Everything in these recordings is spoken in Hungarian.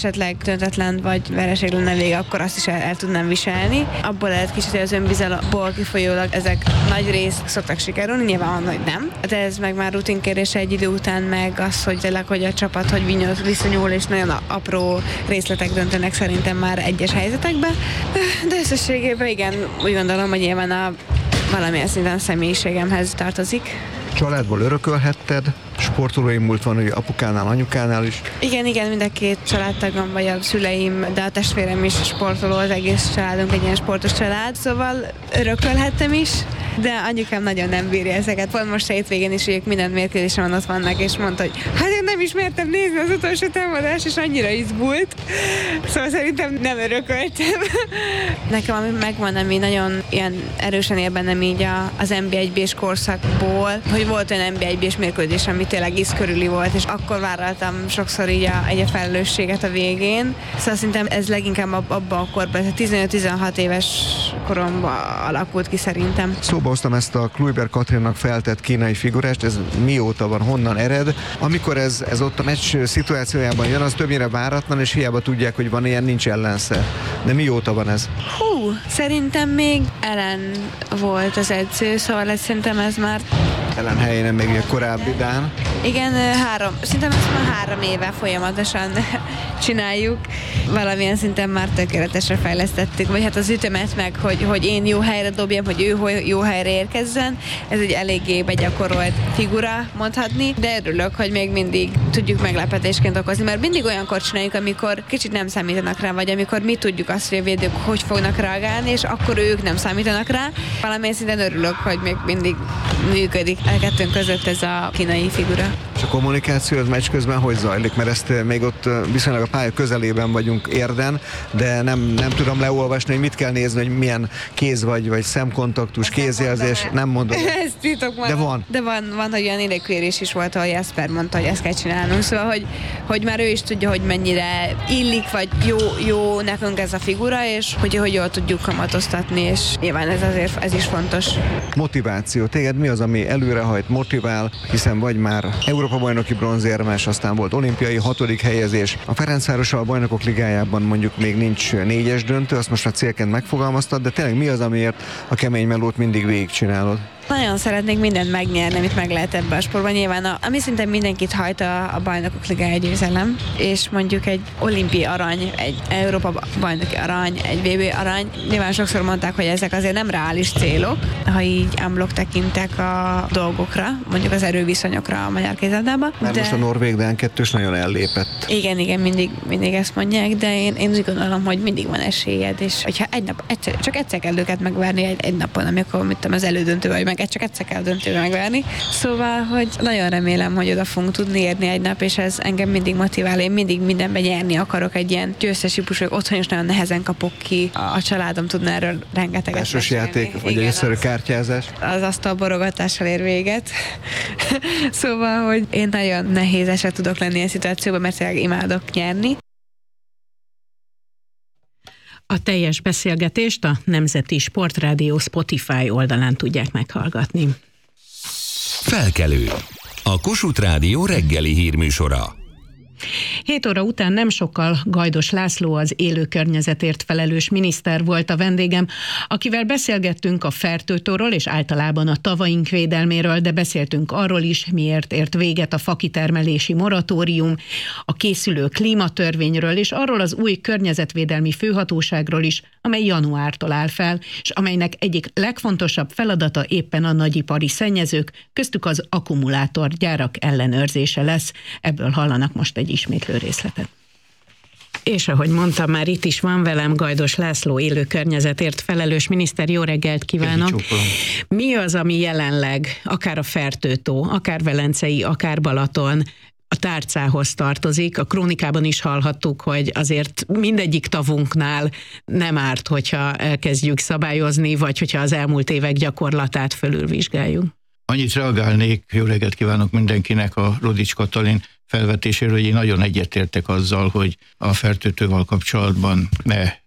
esetleg döntetlen vagy vereség lenne vége, akkor azt is el tudnám viselni. Abból lehet kicsit, hogy az önbizalomból kifolyólag ezek nagy rész szoktak sikerülni, nyilván van, hogy nem. De ez meg már rutinkérdése egy idő után, meg az, hogy tényleg, hogy a csapat hogy viszonyul, és nagyon apró részletek döntenek szerintem már egyes helyzetekben. De összességében igen, úgy gondolom, hogy nyilván valamilyen szinten a személyiségemhez tartozik. Családból örökölhetted? Sportolói múlt van, hogy apukánál, anyukánál is? Igen, mind a két családtagom, vagy a szüleim, de a testvérem is sportoló, az egész családunk egy ilyen sportos család, szóval örökölhettem is, de anyukám nagyon nem bírja ezeket. Pont most hétvégén is ők minden mérkőzésen ott vannak, és mondta, hogy hát én nem ismertem nézni az utolsó támadást, és annyira izgult. Szóval szerintem nem örököltem. Nekem ami megvan, ami nagyon ilyen erősen ér bennem így az NB1-B-s korszakból, hogy volt olyan NB1-B-s mérkőzés, ami tényleg íz körüli volt, és akkor vállaltam sokszor így a felelősséget a végén. Szóval szerintem ez leginkább abban a korban, 15-16 éves koromban alakult ki szerintem. Szóba hoztam ezt a Kluivert Katrinnak feltett kínai figurást, ez mióta van, honnan ered? Amikor ez ott a meccs szituációjában jön, az többnyire váratlan, és hiába tudják, hogy van ilyen, nincs ellenszer. De mióta van ez? Szerintem még Ellen volt az edző, szóval szerintem ez már... Ellen helyén még egy korábbi Dán. Igen, szerintem ezt már 3 éve folyamatosan csináljuk. Valamilyen szinten már tökéletesre fejlesztettük, vagy hát az ütemet meg, hogy én jó helyre dobjam, hogy ő jó helyre érkezzen. Ez egy eléggé begyakorolt figura, mondhatni, de örülök, hogy még mindig tudjuk meglepetésként okozni, mert mindig olyankor csináljuk, amikor kicsit nem számítanak rá, vagy amikor mi tudjuk azt, hogy a védők hogy fognak reagálni, és akkor ők nem számítanak rá. Valamilyen szinten örülök, hogy még mindig működik a kettőnk között ez a kínai figura. És a kommunikáció az meccs közben hogy zajlik? Mert ezt még ott viszonylag a pálya közelében vagyunk érden, de nem tudom leolvasni, hogy mit kell nézni, hogy milyen kéz vagy szemkontaktus, kézjelzés, nem mondom. Ez titok már. De van, hogy olyan énekkérés is volt, ahol Jesper mondta, hogy ezt kell csinálnunk. Szóval, hogy már ő is tudja, hogy mennyire illik, vagy jó nekünk ez a figura, és hogy jól tudjuk kamatoztatni, és nyilván ez is fontos. Motiváció. Téged mi az, ami előrehajt, motivál, hiszen vagy már Európa-bajnoki bronzérmes, aztán volt olimpiai 6. helyezés. A Ferencvárossal a Bajnokok Ligájában mondjuk még nincs 4-es döntő, azt most már célként megfogalmaztad, de tényleg mi az, amiért a kemény melót mindig végigcsinálod? Nagyon szeretnék mindent megnyerni, amit meg lehet ebben a sportban. Nyilván, ami szinte mindenkit hajt a Bajnokok Ligája győzelem, és mondjuk egy olimpiai arany, egy Európa bajnoki arany, egy VB arany. Nyilván sokszor mondták, hogy ezek azért nem reális célok, ha így unblock tekintek a dolgokra, mondjuk az erőviszonyokra a magyar kézilabdában. Mert most a norvég Dán 2-s nagyon ellépett. Igen, mindig ezt mondják, de én úgy gondolom, hogy mindig van esélyed, és hogyha csak egyszer kell őket megverni egy napon, amikor az elődöntő vagy meg csak egyszer kell döntőbe megverni. Szóval, hogy nagyon remélem, hogy oda fogunk tudni érni egy nap, és ez engem mindig motivál. Én mindig mindenben nyerni akarok, egy ilyen győztes típus, hogy otthon is nagyon nehezen kapok ki. A családom tudna erről rengeteget. Társas játék, vagy egy egyszerű kártyázás. Az asztalborogatással ér véget. Szóval, hogy én nagyon nehéz eset tudok lenni ilyen szituációban, mert tényleg imádok nyerni. A teljes beszélgetést a Nemzeti Sportrádió Spotify oldalán tudják meghallgatni. Felkelő. A Kossuth Rádió reggeli hírműsora. 7 óra után nem sokkal Gajdos László, az élő környezetért felelős miniszter volt a vendégem, akivel beszélgettünk a fertőtóról és általában a tavaink védelméről, de beszéltünk arról is, miért ért véget a fakitermelési moratórium, a készülő klímatörvényről és arról az új környezetvédelmi főhatóságról is, amely januártól áll fel, és amelynek egyik legfontosabb feladata éppen a nagyipari szennyezők, köztük az akkumulátorgyárak ellenőrzése lesz. Ebből hallanak most egy ismétlő részletet. És ahogy mondtam, már itt is van velem Gajdos László, élő környezetért felelős miniszter. Jó reggelt kívánok! Mi az, ami jelenleg akár a Fertőtó, akár Velencei, akár Balaton a tárcához tartozik? A krónikában is hallhattuk, hogy azért mindegyik tavunknál nem árt, hogyha elkezdjük szabályozni, vagy hogyha az elmúlt évek gyakorlatát fölülvizsgáljuk. Annyit reagálnék, jó reggelt kívánok mindenkinek, a Rodics Katalin felvetéséről, hogy én nagyon egyetértek azzal, hogy a Fertőtővel kapcsolatban ne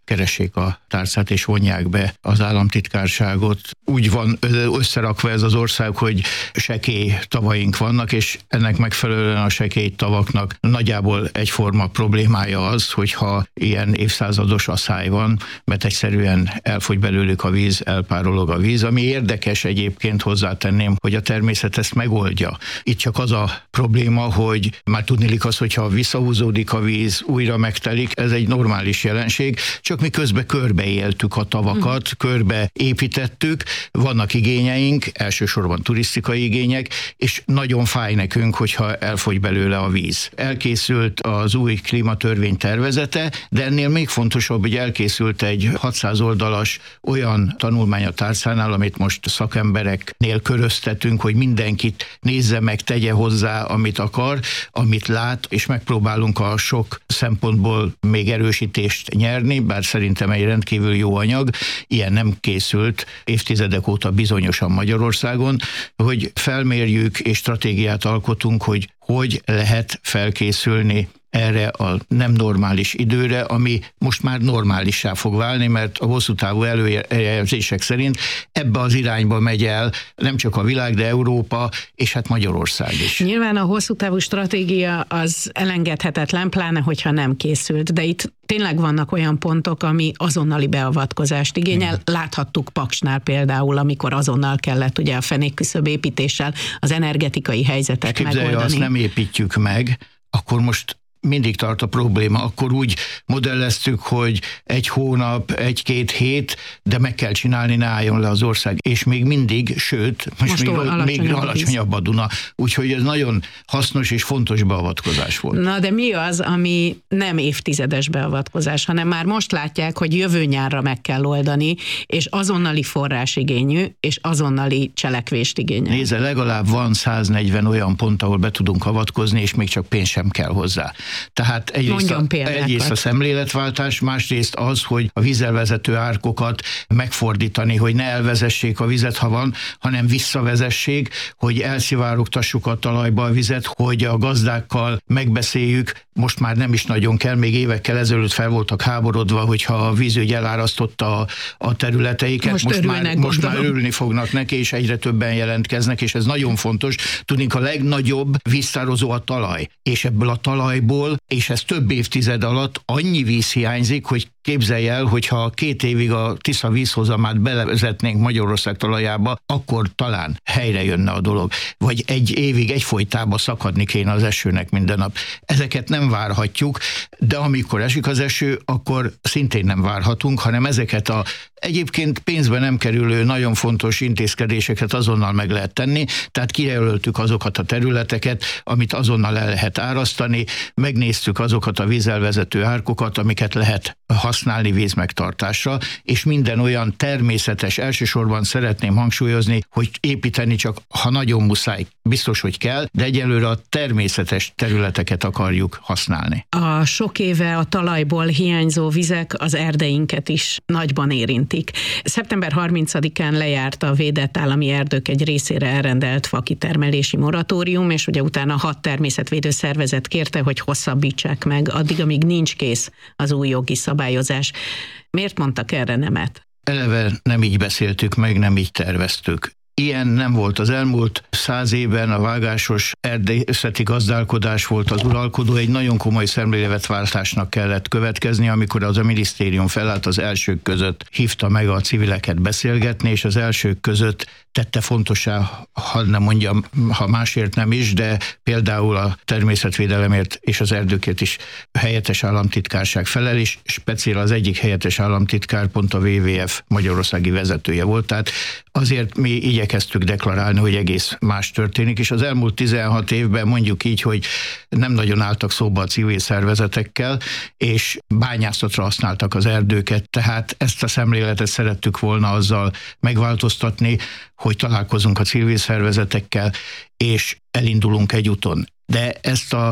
keressék a tárcát és vonják be az államtitkárságot. Úgy van összerakva ez az ország, hogy sekély tavaink vannak, és ennek megfelelően a sekély tavaknak nagyjából egyforma problémája az, hogyha ilyen évszázados asszály van, mert egyszerűen elfogy belőlük a víz, elpárolog a víz, ami érdekes egyébként, hozzátenném, hogy a természet ezt megoldja. Itt csak az a probléma, hogy már tudniillik az, hogyha visszahúzódik a víz, újra megtelik, ez egy normális jelenség, csak mi közben körbeéltük a tavakat, körbe építettük, vannak igényeink, elsősorban turisztikai igények, és nagyon fáj nekünk, hogyha elfogy belőle a víz. Elkészült az új klímatörvény tervezete, de ennél még fontosabb, hogy elkészült egy 600 oldalas olyan tanulmány a tárcánál, amit most szakembereknél köröztetünk, hogy mindenkit nézze meg, tegye hozzá, amit akar, amit lát, és megpróbálunk a sok szempontból még erősítést nyerni, bár szerintem egy rendkívül jó anyag, ilyen nem készült évtizedek óta bizonyosan Magyarországon, hogy felmérjük és stratégiát alkotunk, hogy lehet felkészülni erre a nem normális időre, ami most már normálissá fog válni, mert a hosszú távú előjelzések szerint ebbe az irányba megy el nem csak a világ, de Európa, és hát Magyarország is. Nyilván a hosszú távú stratégia az elengedhetetlen, pláne hogyha nem készült, de itt tényleg vannak olyan pontok, ami azonnali beavatkozást igényel. Láthattuk Paksnál például, amikor azonnal kellett ugye a fenékküszöb építéssel az energetikai helyzetet megoldani. Azt nem építjük meg, akkor most mindig tart a probléma. Akkor úgy modelleztük, hogy 1 hónap, 1-2 hét, de meg kell csinálni, ne álljon le az ország. És még mindig, sőt, most még alacsonyabb a Duna. Úgyhogy ez nagyon hasznos és fontos beavatkozás volt. Na, de mi az, ami nem évtizedes beavatkozás, hanem már most látják, hogy jövő nyárra meg kell oldani, és azonnali forrásigényű, és azonnali cselekvést igényel. Nézze, legalább van 140 olyan pont, ahol be tudunk avatkozni, és még csak pénz sem kell hozzá. Tehát egyrészt a szemléletváltás, másrészt az, hogy a vízelvezető árkokat megfordítani, hogy ne elvezessék a vizet, ha van, hanem visszavezessék, hogy elszivárogtassuk a talajba a vizet, hogy a gazdákkal megbeszéljük, most már nem is nagyon kell, még évekkel ezelőtt fel voltak háborodva, hogyha a vízügy elárasztotta a területeiket, most már örülni fognak neki, és egyre többen jelentkeznek, és ez nagyon fontos. Tudnék, a legnagyobb víztározó a talaj, és ebből a talajból, és ez több évtized alatt annyi víz hiányzik, hogy képzelj el, hogyha 2 évig a Tisza vízhozamát belevezetnénk Magyarország talajába, akkor talán helyre jönne a dolog. Vagy 1 évig egyfolytában szakadni kéne az esőnek minden nap. Ezeket nem várhatjuk, de amikor esik az eső, akkor szintén nem várhatunk, hanem ezeket a egyébként pénzbe nem kerülő nagyon fontos intézkedéseket azonnal meg lehet tenni, tehát kijelöltük azokat a területeket, amit azonnal el lehet árasztani, megnéztük azokat a vízelvezető árkokat, amiket lehet használni vízmegtartásra, és minden olyan természetes, elsősorban szeretném hangsúlyozni, hogy építeni csak, ha nagyon muszáj, biztos, hogy kell, de egyelőre a természetes területeket akarjuk használni. A sok éve a talajból hiányzó vizek az erdeinket is nagyban érintik. Szeptember 30-án lejárt a védett állami erdők egy részére elrendelt fakitermelési moratórium, és ugye utána 6 természetvédő szervezet kérte, hogy hosszabbítsák meg, addig, amíg nincs kész az új jogi szabályozás. Miért mondtak erre nemet? Eleve nem így beszéltük meg, nem így terveztük. Ilyen nem volt az elmúlt 100 évben, a vágásos erdészeti gazdálkodás volt az uralkodó, egy nagyon komoly szemléletváltásnak kellett következni, amikor az a minisztérium felállt, az elsők között hívta meg a civileket beszélgetni, és az elsők között tette fontossá, hadd nem mondjam, ha másért nem is, de például a természetvédelemért és az erdőkért is helyettes államtitkárság felel, és speciál az egyik helyettes államtitkár pont a WWF magyarországi vezetője volt, tehát azért mi igyekeztük deklarálni, hogy egész más történik, és az elmúlt 16 évben mondjuk így, hogy nem nagyon álltak szóba a civil szervezetekkel, és bányászatra használtak az erdőket, tehát ezt a szemléletet szerettük volna azzal megváltoztatni, hogy találkozunk a civil szervezetekkel, és elindulunk egy úton. De ezt a több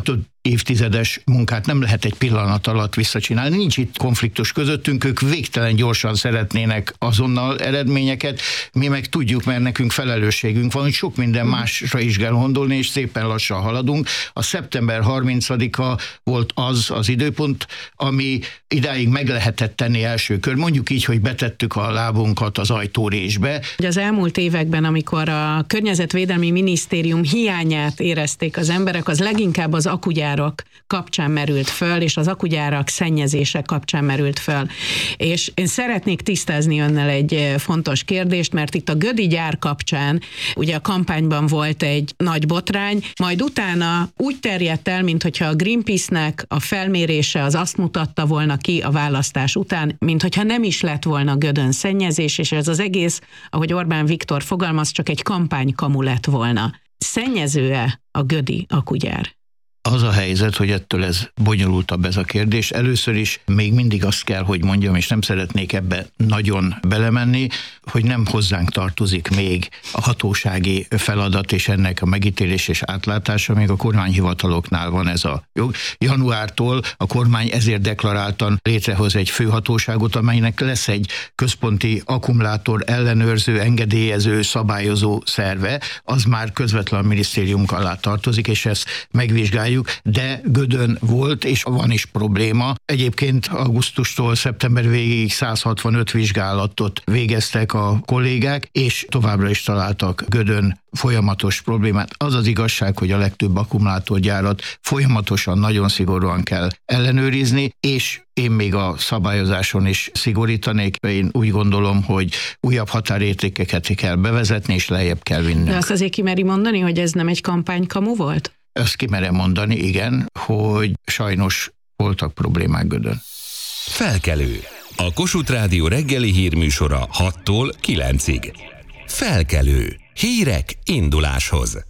évtizedes munkát nem lehet egy pillanat alatt visszacsinálni. Nincs itt konfliktus közöttünk, ők végtelen gyorsan szeretnének azonnal eredményeket, mi meg tudjuk, mert nekünk felelősségünk van, hogy sok minden másra is kell gondolni, és szépen lassan haladunk. A szeptember 30-a volt az időpont, ami idáig meg lehetett tenni első kör. Mondjuk így, hogy betettük a lábunkat az ajtórésbe. Az elmúlt években, amikor a Környezetvédelmi Minisztérium hiányát érezték az emberek, az leginkább az akugyárak kapcsán merült föl, és az akugyárak szennyezése kapcsán merült föl. És én szeretnék tisztázni önnel egy fontos kérdést, mert itt a Gödi gyár kapcsán ugye a kampányban volt egy nagy botrány, majd utána úgy terjedt el, minthogyha a Greenpeace-nek a felmérése az azt mutatta volna ki a választás után, minthogyha nem is lett volna Gödön szennyezés, és ez az egész, ahogy Orbán Viktor fogalmaz, csak egy kampánykamu lett volna. Szennyező-e a Gödi akugyár? Az a helyzet, hogy ettől ez bonyolultabb ez a kérdés. Először is még mindig azt kell, hogy mondjam, és nem szeretnék ebbe nagyon belemenni, hogy nem hozzánk tartozik még a hatósági feladat és ennek a megítélés és átlátása, még a kormányhivataloknál van ez a jog. Januártól a kormány ezért deklaráltan létrehoz egy főhatóságot, amelynek lesz egy központi akkumulátor ellenőrző, engedélyező, szabályozó szerve, az már közvetlen a minisztériumunk alá tartozik, és ezt megvizsgáljuk, de Gödön volt, és van is probléma. Egyébként augusztustól szeptember végéig 165 vizsgálatot végeztek a kollégák, és továbbra is találtak Gödön folyamatos problémát. Az az igazság, hogy a legtöbb akkumulátorgyárat folyamatosan, nagyon szigorúan kell ellenőrizni, és én még a szabályozáson is szigorítanék. Én úgy gondolom, hogy újabb határértékeket kell bevezetni, és lejjebb kell vinni. De azt azért kimeri mondani, hogy ez nem egy kampánykamu volt? Ezt kimerem mondani, igen, hogy sajnos voltak problémák Gödön. Felkelő. A Kossuth Rádió reggeli hírműsora 6-tól 9-ig. Felkelő. Hírek induláshoz.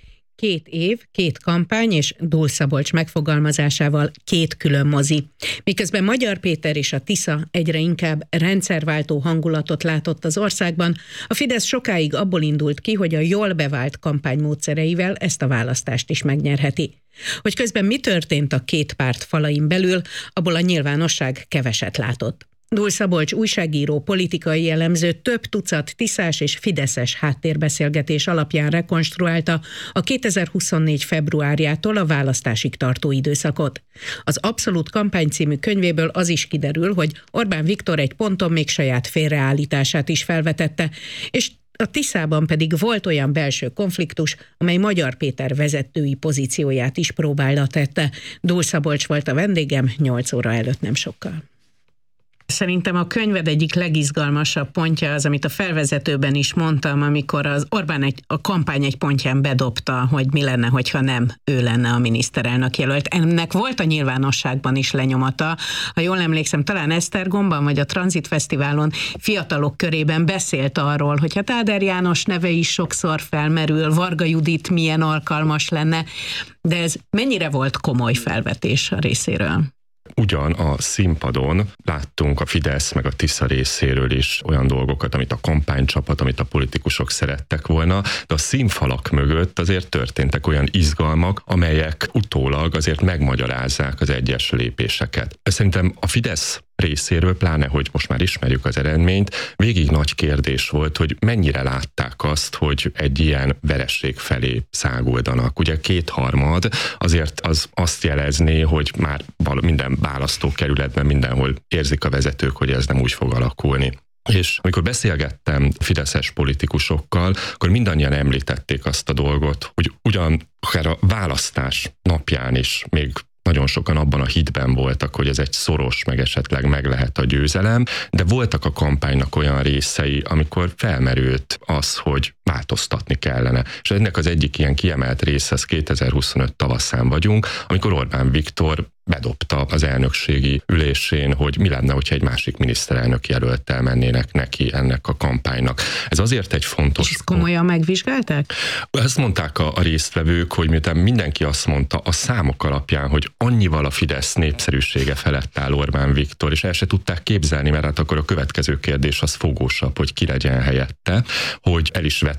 2 év, 2 kampány és Dól Szabolcs megfogalmazásával 2 külön mozi. Miközben Magyar Péter és a Tisza egyre inkább rendszerváltó hangulatot látott az országban, a Fidesz sokáig abból indult ki, hogy a jól bevált kampánymódszereivel ezt a választást is megnyerheti. Hogy közben mi történt a 2 párt falain belül, abból a nyilvánosság keveset látott. Dól Szabolcs újságíró, politikai elemző több tucat tiszás és fideszes háttérbeszélgetés alapján rekonstruálta a 2024. februárjától a választásig tartó időszakot. Az Abszolút kampány című könyvéből az is kiderül, hogy Orbán Viktor egy ponton még saját félreállítását is felvetette, és a Tiszában pedig volt olyan belső konfliktus, amely Magyar Péter vezetői pozícióját is próbálra tette. Dól Szabolcs volt a vendégem 8 óra előtt nem sokkal. Szerintem a könyved egyik legizgalmasabb pontja az, amit a felvezetőben is mondtam, amikor az Orbán a kampány egy pontján bedobta, hogy mi lenne, hogyha nem ő lenne a miniszterelnök jelölt. Ennek volt a nyilvánosságban is lenyomata. Ha jól emlékszem, talán Esztergomban vagy a Transit Fesztiválon fiatalok körében beszélt arról, hogy hát Áder János neve is sokszor felmerül, Varga Judit milyen alkalmas lenne, de ez mennyire volt komoly felvetés a részéről? Ugyan a színpadon láttunk a Fidesz meg a Tisza részéről is olyan dolgokat, amit a kampánycsapat, amit a politikusok szerettek volna, de a színfalak mögött azért történtek olyan izgalmak, amelyek utólag azért megmagyarázzák az egyes lépéseket. Szerintem a Fidesz részéről, pláne, hogy most már ismerjük az eredményt, végig nagy kérdés volt, hogy mennyire látták azt, hogy egy ilyen vereség felé száguldanak. Ugye 2/3 azért az azt jelezné, hogy már minden választókerületben mindenhol érzik a vezetők, hogy ez nem úgy fog alakulni. És amikor beszélgettem fideszes politikusokkal, akkor mindannyian említették azt a dolgot, hogy ugyan akár a választás napján is még nagyon sokan abban a hitben voltak, hogy ez egy szoros, meg esetleg meg lehet a győzelem, de voltak a kampánynak olyan részei, amikor felmerült az, hogy változtatni kellene. És ennek az egyik ilyen kiemelt része, az 2025 tavaszán vagyunk, amikor Orbán Viktor bedobta az elnökségi ülésén, hogy mi lenne, hogyha egy másik miniszterelnök jelölttel mennének neki ennek a kampánynak. Ez azért egy fontos... És ezt komolyan megvizsgálták? Ezt mondták a résztvevők, hogy miután mindenki azt mondta a számok alapján, hogy annyival a Fidesz népszerűsége felett áll Orbán Viktor, és el se tudták képzelni, mert hát akkor a következő kérdés az fogósabb, hogy ki legyen helyette, hogy el is vették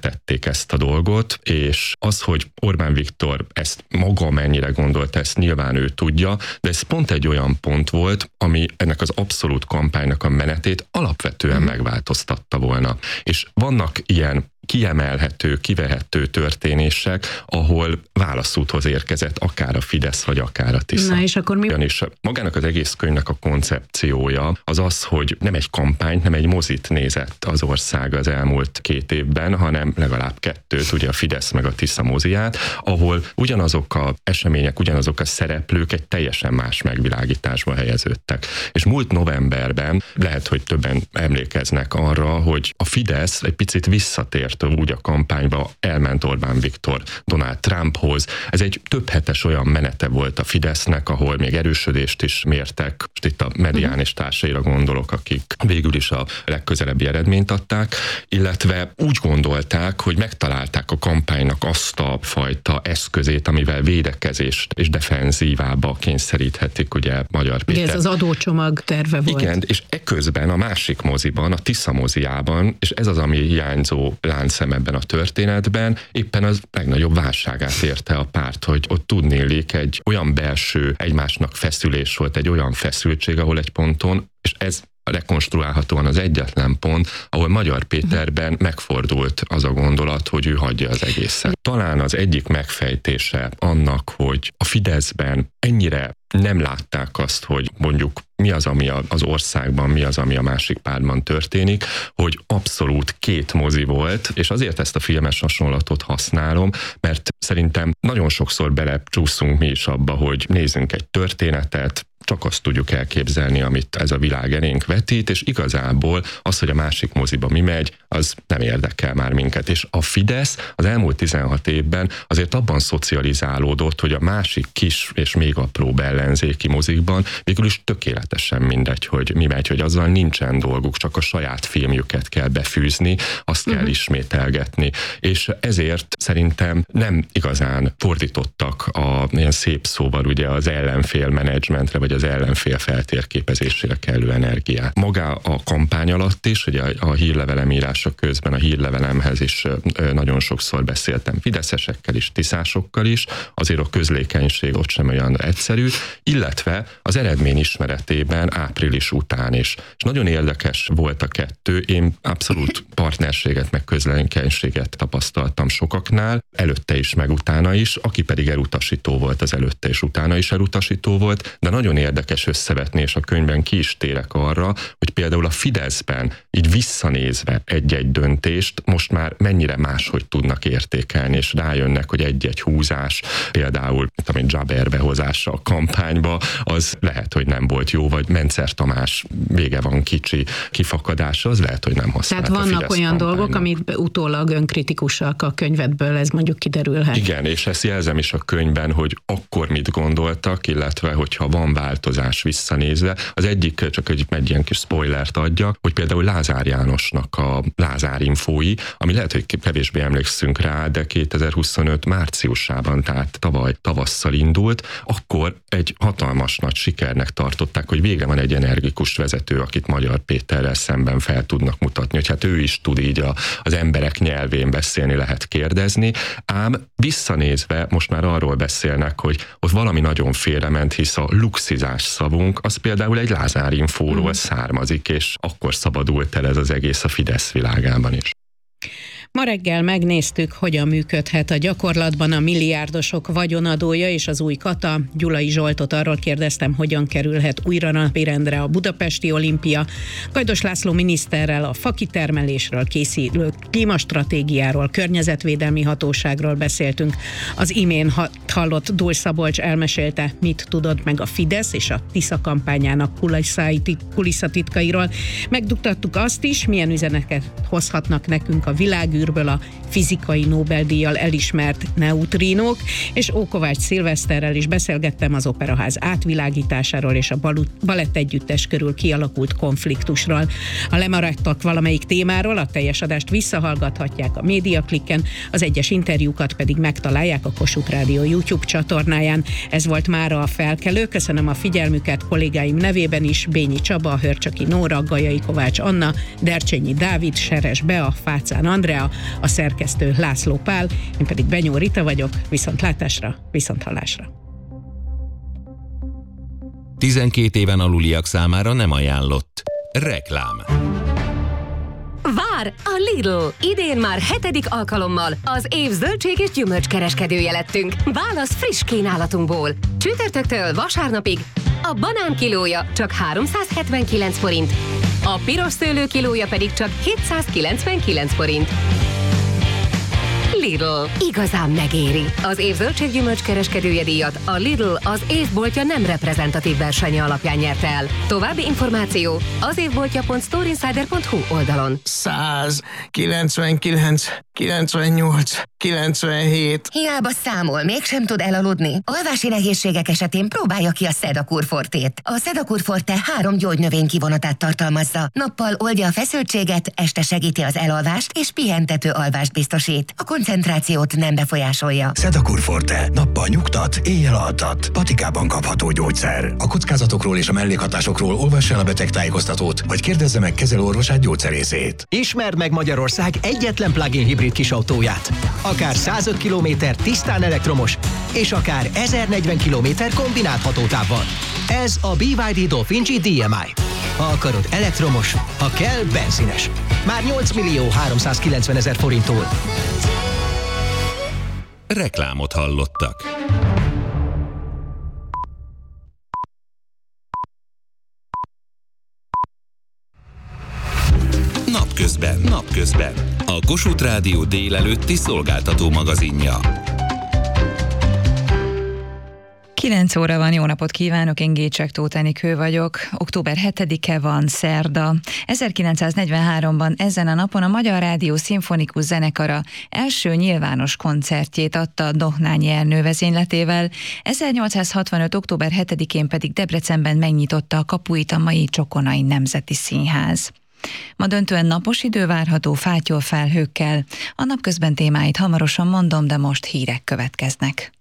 félretették ezt a dolgot, és az, hogy Orbán Viktor ezt maga mennyire gondolt, ezt nyilván ő tudja, de ez pont egy olyan pont volt, ami ennek az abszolút kampánynak a menetét alapvetően megváltoztatta volna. És vannak ilyen kiemelhető, kivehető történések, ahol válaszúthoz érkezett akár a Fidesz, vagy akár a Tisza. Na és akkor mi? És magának az egész könyvnek a koncepciója az, hogy nem egy kampányt, nem egy mozit nézett az ország az elmúlt 2 évben, hanem legalább 2, ugye a Fidesz meg a Tisza moziát, ahol ugyanazok a események, ugyanazok a szereplők egy teljesen más megvilágításba helyeződtek. És múlt novemberben, lehet, hogy többen emlékeznek arra, hogy a Fidesz egy picit visszatért úgy a kampányba, elment Orbán Viktor Donald Trumphoz. Ez egy több hetes olyan menete volt a Fidesznek, ahol még erősödést is mértek. Most itt a Medián és társaira gondolok, akik végül is a legközelebbi eredményt adták, illetve úgy gondolták, hogy megtalálták a kampánynak azt a fajta eszközét, amivel védekezést és defenzívába kényszeríthetik, ugye Magyar Péter. Ugye ez az adócsomag terve volt. Igen, és eközben a másik moziban, a Tisza moziában, és ez az, ami hiányzó láncszem ebben a történetben, éppen az legnagyobb válságát érte a párt, hogy ott tudnélik egy olyan belső egymásnak feszülés volt, egy olyan feszültség, ahol egy ponton, és ez rekonstruálhatóan az egyetlen pont, ahol Magyar Péterben megfordult az a gondolat, hogy ő hagyja az egészet. Talán az egyik megfejtése annak, hogy a Fideszben ennyire nem látták azt, hogy mondjuk mi az, ami az országban, mi az, ami a másik pártban történik, hogy abszolút 2 mozi volt, és azért ezt a filmes hasonlatot használom, mert szerintem nagyon sokszor belecsúszunk mi is abba, hogy nézzünk egy történetet, csak azt tudjuk elképzelni, amit ez a világ elénk vetít, és igazából az, hogy a másik moziba mi megy, az nem érdekel már minket. És a Fidesz az elmúlt 16 évben azért abban szocializálódott, hogy a másik kis és még apróbb ellenzéki mozikban végül is tökéletesen mindegy, hogy mi megy, hogy azzal nincsen dolguk, csak a saját filmjüket kell befűzni, azt kell ismételgetni. És ezért szerintem nem igazán fordítottak a ilyen szép szóval ugye az ellenfél menedzsmentre, vagy az ellenfél feltérképezésére kellő energiát. Maga a kampány alatt is, ugye a hírlevelem írása közben a hírlevelemhez is nagyon sokszor beszéltem fideszesekkel is, tiszásokkal is, azért a közlékenység ott sem olyan egyszerű, illetve az eredmény ismeretében április után is. És nagyon érdekes volt a 2, én abszolút partnerséget meg közlékenységet tapasztaltam sokaknál, előtte is, meg utána is, aki pedig elutasító volt, az előtte és utána is elutasító volt, de nagyon érdekes összevetni, és a könyvben ki is térek arra, hogy például a Fideszben így visszanézve egy-egy döntést most már mennyire máshogy tudnak értékelni, és rájönnek, hogy egy-egy húzás, például amit Jaber behozása a kampányba, az lehet, hogy nem volt jó, vagy Mencer Tamás vége van kicsi kifakadása, az lehet, hogy nem használt. Tehát vannak olyan dolgok, amit utólag önkritikusak a könyvedből, ez mondjuk kiderülhet. Igen, és ezt jelzem is a könyvben, hogy akkor mit gondoltak, illetve hogyha van változás visszanézve. Az egyik, csak egy ilyen kis spoilert adjak, hogy például Lázár Jánosnak a Lázár infói, ami lehet, hogy kevésbé emlékszünk rá, de 2025 márciusában, tehát tavaly tavasszal indult, akkor egy hatalmas nagy sikernek tartották, hogy végre van egy energikus vezető, akit Magyar Péterrel szemben fel tudnak mutatni, hogy hát ő is tud így az emberek nyelvén beszélni, lehet kérdezni, ám visszanézve most már arról beszélnek, hogy ott valami nagyon félrement, hisz a luxizás szavunk, az például egy Lázár infóról származik, és akkor szabadult el ez az egész a Fidesz világában is. Ma reggel megnéztük, hogyan működhet a gyakorlatban a milliárdosok vagyonadója és az új kata. Gyulai Zsoltot arról kérdeztem, hogyan kerülhet újra napirendre a budapesti olimpia. Gajdos László miniszterrel a fakitermelésről készülő klímastratégiáról, környezetvédelmi hatóságról beszéltünk. Az imént hallott Dózs Szabolcs elmesélte, mit tudott meg a Fidesz és a Tisza kampányának kulisszatitkairól. Megdugtattuk azt is, milyen üzeneteket hozhatnak nekünk a világűrből a fizikai Nobel-díjjal elismert neutrinók, és Ókovács Szilveszterrel is beszélgettem az Operaház átvilágításáról és a balett együttes körül kialakult konfliktusról. Ha lemaradtak valamelyik témáról, a teljes adást visszahallgathatják a Médiaklikken, az egyes interjúkat pedig megtalálják a Kossuth Rádió YouTube csatornáján. Ez volt mára a Felkelő. Köszönöm a figyelmüket kollégáim nevében is, Bényi Csaba, Hörcsöki Nóra, Gajai Kovács Anna, Dercsényi Dávid, Seres Bea, Fácán Andrea, a szerkesztő László Pál, én pedig Benyó Rita vagyok, viszontlátásra, viszonthallásra. 12 éven aluliak számára nem ajánlott. Reklám. Vár a Lidl! Idén már 7. alkalommal az év zöldség és gyümölcskereskedője lettünk. Válasz friss kínálatunkból. Csütörtöktől vasárnapig a banán kilója csak 379 forint, a piros szőlő kilója pedig csak 799 forint. Lidl. Igazán megéri. Az év zöldség-gyümölcs kereskedője díjat a Lidl az évboltja nem reprezentatív versenye alapján nyerte el. További információ az évboltja.storeinsider.hu oldalon. 100, 99, 98, 97. Hiába számol, mégsem tud elaludni. Alvási nehézségek esetén próbálja ki a Sedakur Fortét. A Sedakur Forte 3 gyógynövény kivonatát tartalmazza. Nappal oldja a feszültséget, este segíti az elalvást és pihentető alvást biztosít. A koncentrációt nem befolyásolja. Sedakur Forte. Nappal nyugtat, éjjel altat. Patikában kapható gyógyszer. A kockázatokról és a mellékhatásokról olvassa el a betegtájékoztatót, vagy kérdezze meg kezelőorvosát, gyógyszerészét. Ismerd meg Magyarország egyetlen plug-in hibrid kisautóját. Akár 105 km tisztán elektromos, és akár 1040 km kombinált hatótávval. Ez a BYD Dolphin G DMI. Ha akarod elektromos, ha kell benzines. Már 8.390.000 forinttól. Reklámot hallottak. Napközben. A Kossuth Rádió délelőtti szolgáltató magazinja. 9 óra van, jó napot kívánok, én Gécsek Tóth Enikő vagyok. Október 7-e van, szerda. 1943-ban ezen a napon a Magyar Rádió Szimfonikus Zenekara első nyilvános koncertjét adta Dohnányi Ernő vezényletével, 1865. október 7-én pedig Debrecenben megnyitotta a kapuit a mai Csokonai Nemzeti Színház. Ma döntően napos idő várható fátyol felhőkkel. A napközben témáit hamarosan mondom, de most hírek következnek.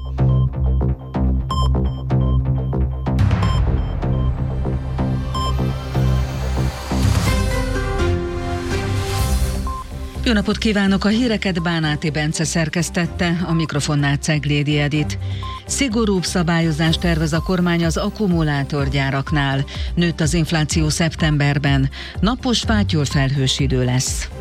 Jó napot kívánok! A híreket Bánáti Bence szerkesztette, a mikrofonnál Ceglédi Edit. Szigorúbb szabályozást tervez a kormány az akkumulátorgyáraknál. Nőtt az infláció szeptemberben. Napos fátyolfelhős idő lesz.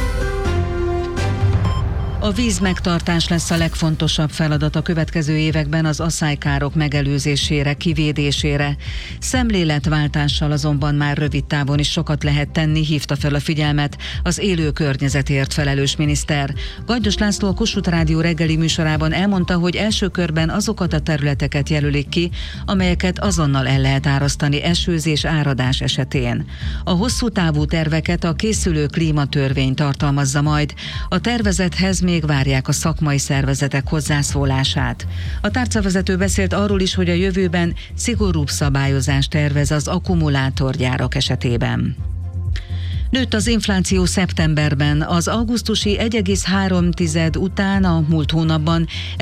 A vízmegtartás lesz a legfontosabb feladat a következő években az asszálykárok megelőzésére, kivédésére. Szemléletváltással azonban már rövid távon is sokat lehet tenni, hívta fel a figyelmet az élő környezetért felelős miniszter. Gajdos László a Kossuth Rádió reggeli műsorában elmondta, hogy első körben azokat a területeket jelölik ki, amelyeket azonnal el lehet árasztani esőzés, áradás esetén. A hosszú távú terveket a készülő klímatörvény tartalmazza majd. A tervezethez még várják a szakmai szervezetek hozzászólását. A tárcavezető beszélt arról is, hogy a jövőben szigorúbb szabályozást tervez az akkumulátorgyárak esetében. Nőtt az infláció szeptemberben, az augusztusi 1,3 után a múlt hónapban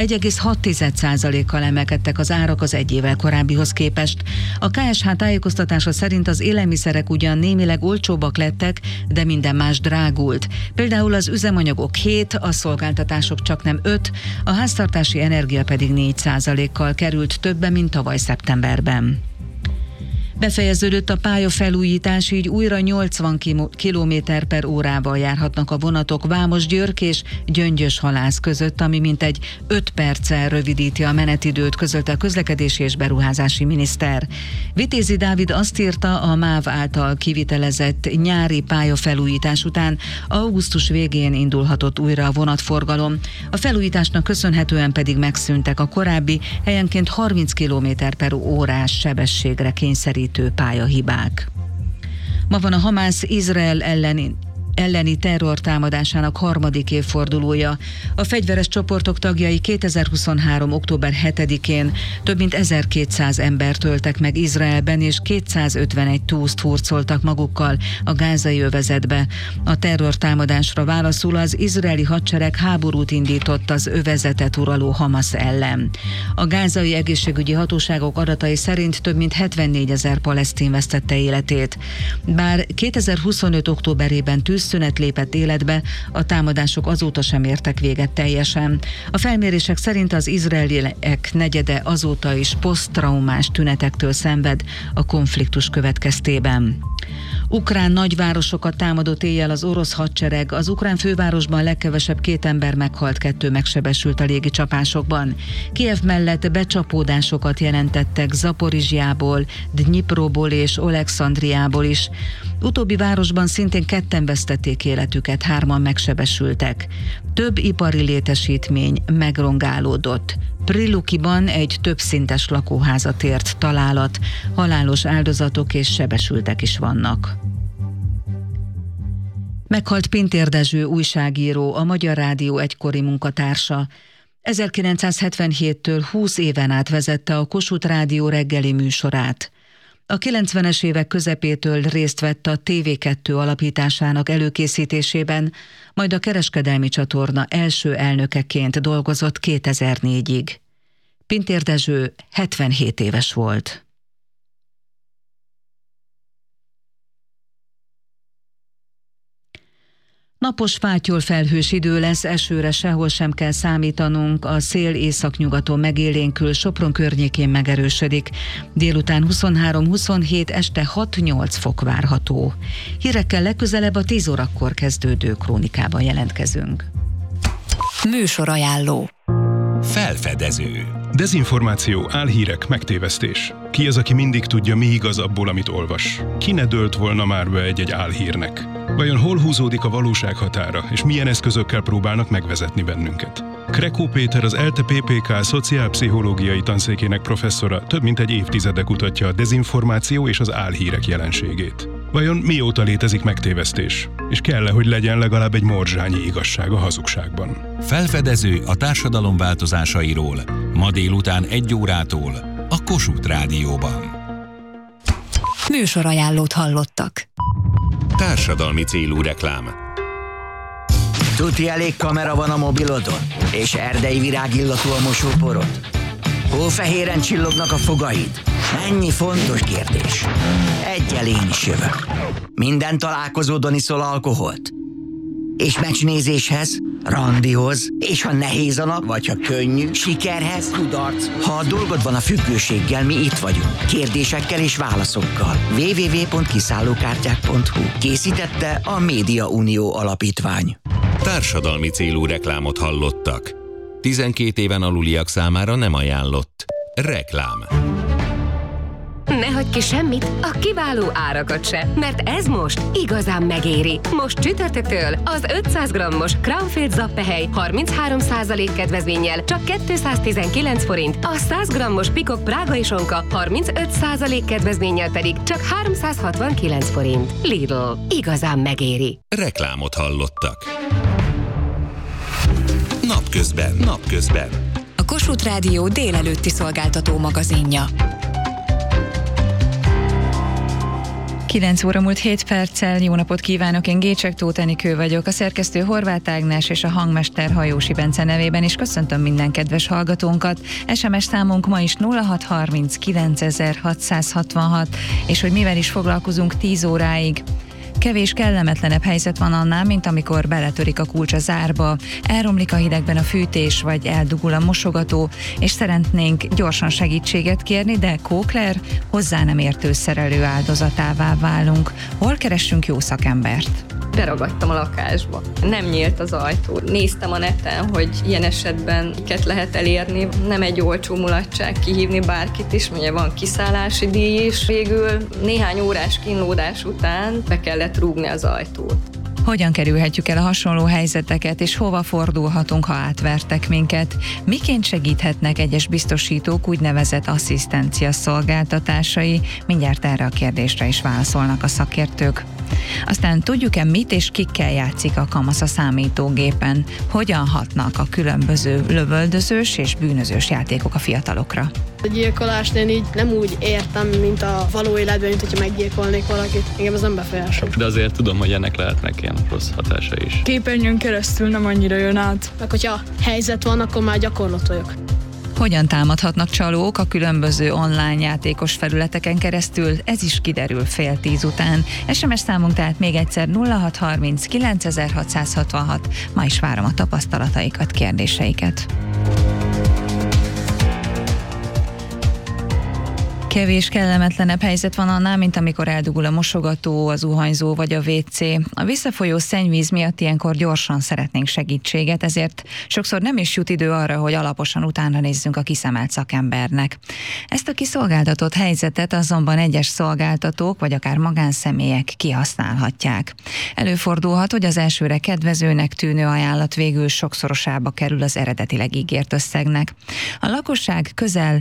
1,6%-kal emelkedtek az árak az egy évvel korábbihoz képest. A KSH tájékoztatása szerint az élelmiszerek ugyan némileg olcsóbbak lettek, de minden más drágult. Például az üzemanyagok 7%, a szolgáltatások csaknem 5%, a háztartási energia pedig 4%-kal került többe, mint tavaly szeptemberben. Befejeződött a pályafelújítás, így újra 80 km/órával járhatnak a vonatok Vámos-Györk és Gyöngyös-Halász között, ami mintegy 5 perccel rövidíti a menetidőt, közölte a közlekedési és beruházási miniszter. Vitézi Dávid azt írta, a MÁV által kivitelezett nyári pályafelújítás után augusztus végén indulhatott újra a vonatforgalom. A felújításnak köszönhetően pedig megszűntek a korábbi, helyenként 30 km/órás sebességre kényszerítő pályahibák. Ma van a Hamász Izrael elleni terrortámadásának 3. évfordulója. A fegyveres csoportok tagjai 2023. október 7-én több mint 1200 embert öltek meg Izraelben, és 251 túszt hurcoltak magukkal a gázai övezetbe. A terrortámadásra válaszul az izraeli hadsereg háborút indított az övezetet uraló Hamasz ellen. A gázai egészségügyi hatóságok adatai szerint több mint 74 000 palesztin vesztette életét. Bár 2025. októberében tűz tűzszünet lépett életbe, a támadások azóta sem értek véget teljesen. A felmérések szerint az izraeliek negyede azóta is poszttraumás tünetektől szenved a konfliktus következtében. Ukrán nagyvárosokat támadott éjjel az orosz hadsereg. Az ukrán fővárosban legkevesebb 2 ember meghalt, 2 megsebesült a légicsapásokban. Kijev mellett becsapódásokat jelentettek Zaporizsjából, Dnyipróból és Olekszandriából is. Utóbbi városban szintén 2 vesztették életüket, 3 megsebesültek. Több ipari létesítmény megrongálódott. Prilukiban egy többszintes lakóházat ért találat, halálos áldozatok és sebesültek is vannak. Meghalt Pintér Dezső újságíró, a Magyar Rádió egykori munkatársa. 1977-től 20 éven át vezette a Kossuth Rádió reggeli műsorát. A 90-es évek közepétől részt vett a TV2 alapításának előkészítésében, majd a kereskedelmi csatorna első elnökeként dolgozott 2004-ig. Pintér Dezső 77 éves volt. Napos, fátyol, felhős idő lesz, esőre sehol sem kell számítanunk, a szél északnyugaton megélénkül, Sopron környékén megerősödik. Délután 23-27, este 6-8 fok várható. Hírekkel legközelebb a 10 órakor kezdődő krónikában jelentkezünk. Műsorajánló. Felfedező. Dezinformáció, álhírek, megtévesztés. Ki az, aki mindig tudja, mi igaz abból, amit olvas? Ki ne dőlt volna már be egy álhírnek? Vajon hol húzódik a valóság határa, és milyen eszközökkel próbálnak megvezetni bennünket? Krekó Péter, az ELTE PPK szociálpszichológiai tanszékének professzora több mint egy évtizede kutatja a dezinformáció és az álhírek jelenségét. Vajon mióta létezik megtévesztés? És kell-e, hogy legyen legalább egy morzsányi igazság a hazugságban? Felfedező a társadalom változásairól. Ma délután 1 órától a Kossuth Rádióban. Műsorajánlót hallottak. Társadalmi célú reklám. Tuti elég kamera van a mobilodon? És erdei virágillatú a mosóporod? Hófehéren csillognak a fogaid? Ennyi fontos kérdés. Egyel én is jövök. Minden találkozódon iszol alkoholt? És meccsnézéshez, randihoz, és ha nehéz a nap, vagy ha könnyű, sikerhez, kudarc. Ha a dolgod van a függőséggel, mi itt vagyunk. Kérdésekkel és válaszokkal. www.kiszállókártyák.hu. Készítette a Média Unió Alapítvány. Társadalmi célú reklámot hallottak. 12 éven aluliak számára nem ajánlott. Reklám. Ne hagyj ki semmit, a kiváló árakat se, mert ez most igazán megéri. Most csütörtöktől az 500 g-os Crownfield zappehely 33% kedvezménnyel csak 219 forint, a 100 g-os Pikok prágai sonka 35% kedvezménnyel pedig csak 369 forint. Lidl, igazán megéri. Reklámot hallottak. Napközben. A Kossuth Rádió délelőtti szolgáltató magazinja. 9 óra múlt 7 perccel, jó napot kívánok, én Gécsek Tóth Enikő vagyok, a szerkesztő Horváth Ágnes és a hangmester Hajósi Bence nevében is köszöntöm minden kedves hallgatónkat. SMS számunk ma is 0630 9666, és hogy mivel is foglalkozunk 10 óráig. Kevés kellemetlenebb helyzet van annál, mint amikor beletörik a kulcs a zárba, elromlik a hidegben a fűtés, vagy eldugul a mosogató, és szeretnénk gyorsan segítséget kérni, de Kókler hozzá nem értő szerelő áldozatává válunk. Hol keressünk jó szakembert? Beragadtam a lakásba. Nem nyílt az ajtó. Néztem a neten, hogy ilyen esetben miket lehet elérni. Nem egy olcsó mulatság kihívni bárkit is, ugye van kiszállási díj is. Végül néhány órás kínlódás után be kellett rúgni az ajtót. Hogyan kerülhetjük el a hasonló helyzeteket, és hova fordulhatunk, ha átvertek minket? Miként segíthetnek egyes biztosítók úgynevezett asszisztencia szolgáltatásai? Mindjárt erre a kérdésre is válaszolnak a szakértők. Aztán tudjuk-e, mit és kikkel játszik a kamasz a számítógépen? Hogyan hatnak a különböző lövöldözős és bűnözős játékok a fiatalokra? A gyilkolásnál így nem úgy értem, mint a való életben, mint hogyha meggyilkolnék valakit. Engem ez nem befolyásol. De azért tudom, hogy ennek lehetnek ilyen rossz hatása is. Képernyőn keresztül nem annyira jön át. Meg hogyha helyzet van, akkor már gyakorlott vagyok. Hogyan támadhatnak csalók a különböző online játékos felületeken keresztül, ez is kiderül 9:30 után. SMS számunk tehát még egyszer 0630 9666. Ma is várom a tapasztalataikat, kérdéseiket. Kevés kellemetlenebb helyzet van annál, mint amikor eldugul a mosogató, az zuhanyzó vagy a WC. A visszafolyó szennyvíz miatt ilyenkor gyorsan szeretnénk segítséget, ezért sokszor nem is jut idő arra, hogy alaposan utána nézzünk a kiszemelt szakembernek. Ezt a kiszolgáltatott helyzetet azonban egyes szolgáltatók vagy akár magánszemélyek kihasználhatják. Előfordulhat, hogy az elsőre kedvezőnek tűnő ajánlat végül sokszorosába kerül az eredetileg ígért összegnek. A lakosság közel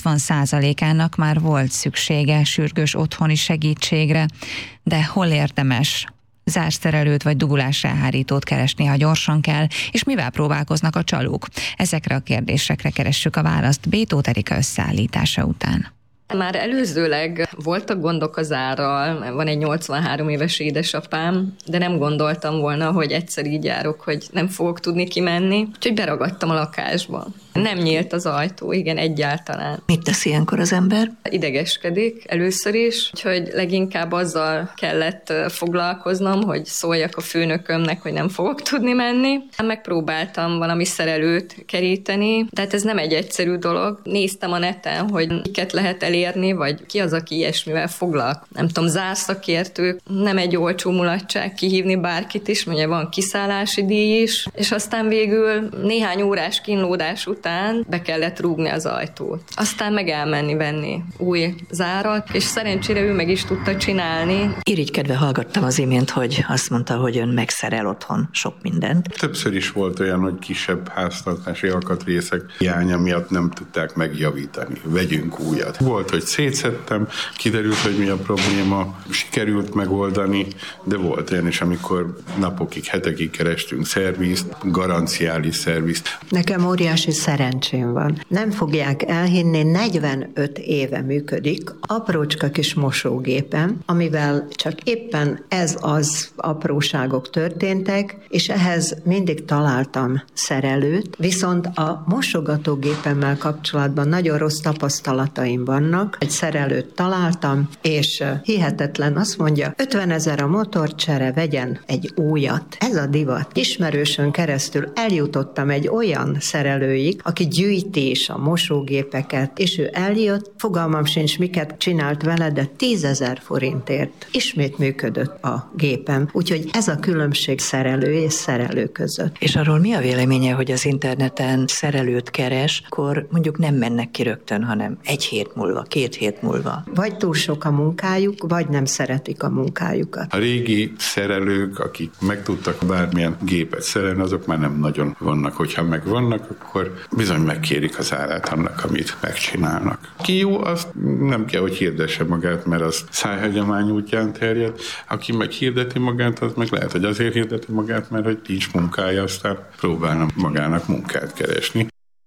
60%-ának már volt szüksége sürgős otthoni segítségre, de hol érdemes zárszerelőt vagy dugulás elhárítót keresni, ha gyorsan kell, és mivel próbálkoznak a csalók? Ezekre a kérdésekre keressük a választ B. Tóth Erika összeállítása után. Már előzőleg voltak gondok az árral, van egy 83 éves édesapám, de nem gondoltam volna, hogy egyszer így járok, hogy nem fogok tudni kimenni, úgyhogy beragadtam a lakásba. Nem nyílt az ajtó, igen, egyáltalán. Mit tesz ilyenkor az ember? Idegeskedik először is, úgyhogy leginkább azzal kellett foglalkoznom, hogy szóljak a főnökömnek, hogy nem fogok tudni menni. Megpróbáltam valami szerelőt keríteni, de hát ez nem egy egyszerű dolog. Néztem a neten, hogy miket lehet elérni, vagy ki az, aki ilyesmivel foglalkozik. Nem tudom, zárszakértők, nem egy olcsó mulatság kihívni bárkit is, ugye van kiszállási díj is, és aztán végül néhány órás kínlódás után be kellett rúgni az ajtót. Aztán meg elmenni venni új zárat, és szerencsére ő meg is tudta csinálni. Irigykedve hallgattam az imént, hogy azt mondta, hogy ön megszerel otthon sok mindent. Többször is volt olyan, hogy kisebb háztartási alkatrészek hiánya miatt nem tudták megjavítani. Vegyünk újat. Volt, hogy szétszedtem, kiderült, hogy mi a probléma, sikerült megoldani, de volt olyan is, amikor napokig, hetekig kerestünk szervizt, garanciális szervizt. Nekem óriási szerencsém van. Nem fogják elhinni, 45 éve működik aprócska kis mosógépem, amivel csak éppen ez az apróságok történtek, és ehhez mindig találtam szerelőt, viszont a mosogatógépemmel kapcsolatban nagyon rossz tapasztalataim vannak. Egy szerelőt találtam, és hihetetlen, azt mondja, 50 000 a motorcsere, vegyen egy újat. Ez a divat. Ismerősön keresztül eljutottam egy olyan szerelőig, aki gyűjti is a mosógépeket, és ő eljött, fogalmam sincs, miket csinált vele, de 10 000 forintért ismét működött a gépem. Úgyhogy ez a különbség szerelő és szerelő között. És arról mi a véleménye, hogy az interneten szerelőt keres, akkor mondjuk nem mennek ki rögtön, hanem 1 hét múlva, 2 hét múlva? Vagy túl sok a munkájuk, vagy nem szeretik a munkájukat. A régi szerelők, akik meg tudtak bármilyen gépet szerelni, azok már nem nagyon vannak. Hogyha meg vannak, akkor bizony megkérik az árát annak, amit megcsinálnak. Ki jó, azt nem kell, hogy hirdesse magát, mert az szájhagyomány útján terjed. Aki meg hirdeti magát, az meg lehet, hogy azért hirdeti magát, mert hogy nincs munkája, aztán próbálna magának munkát keresni.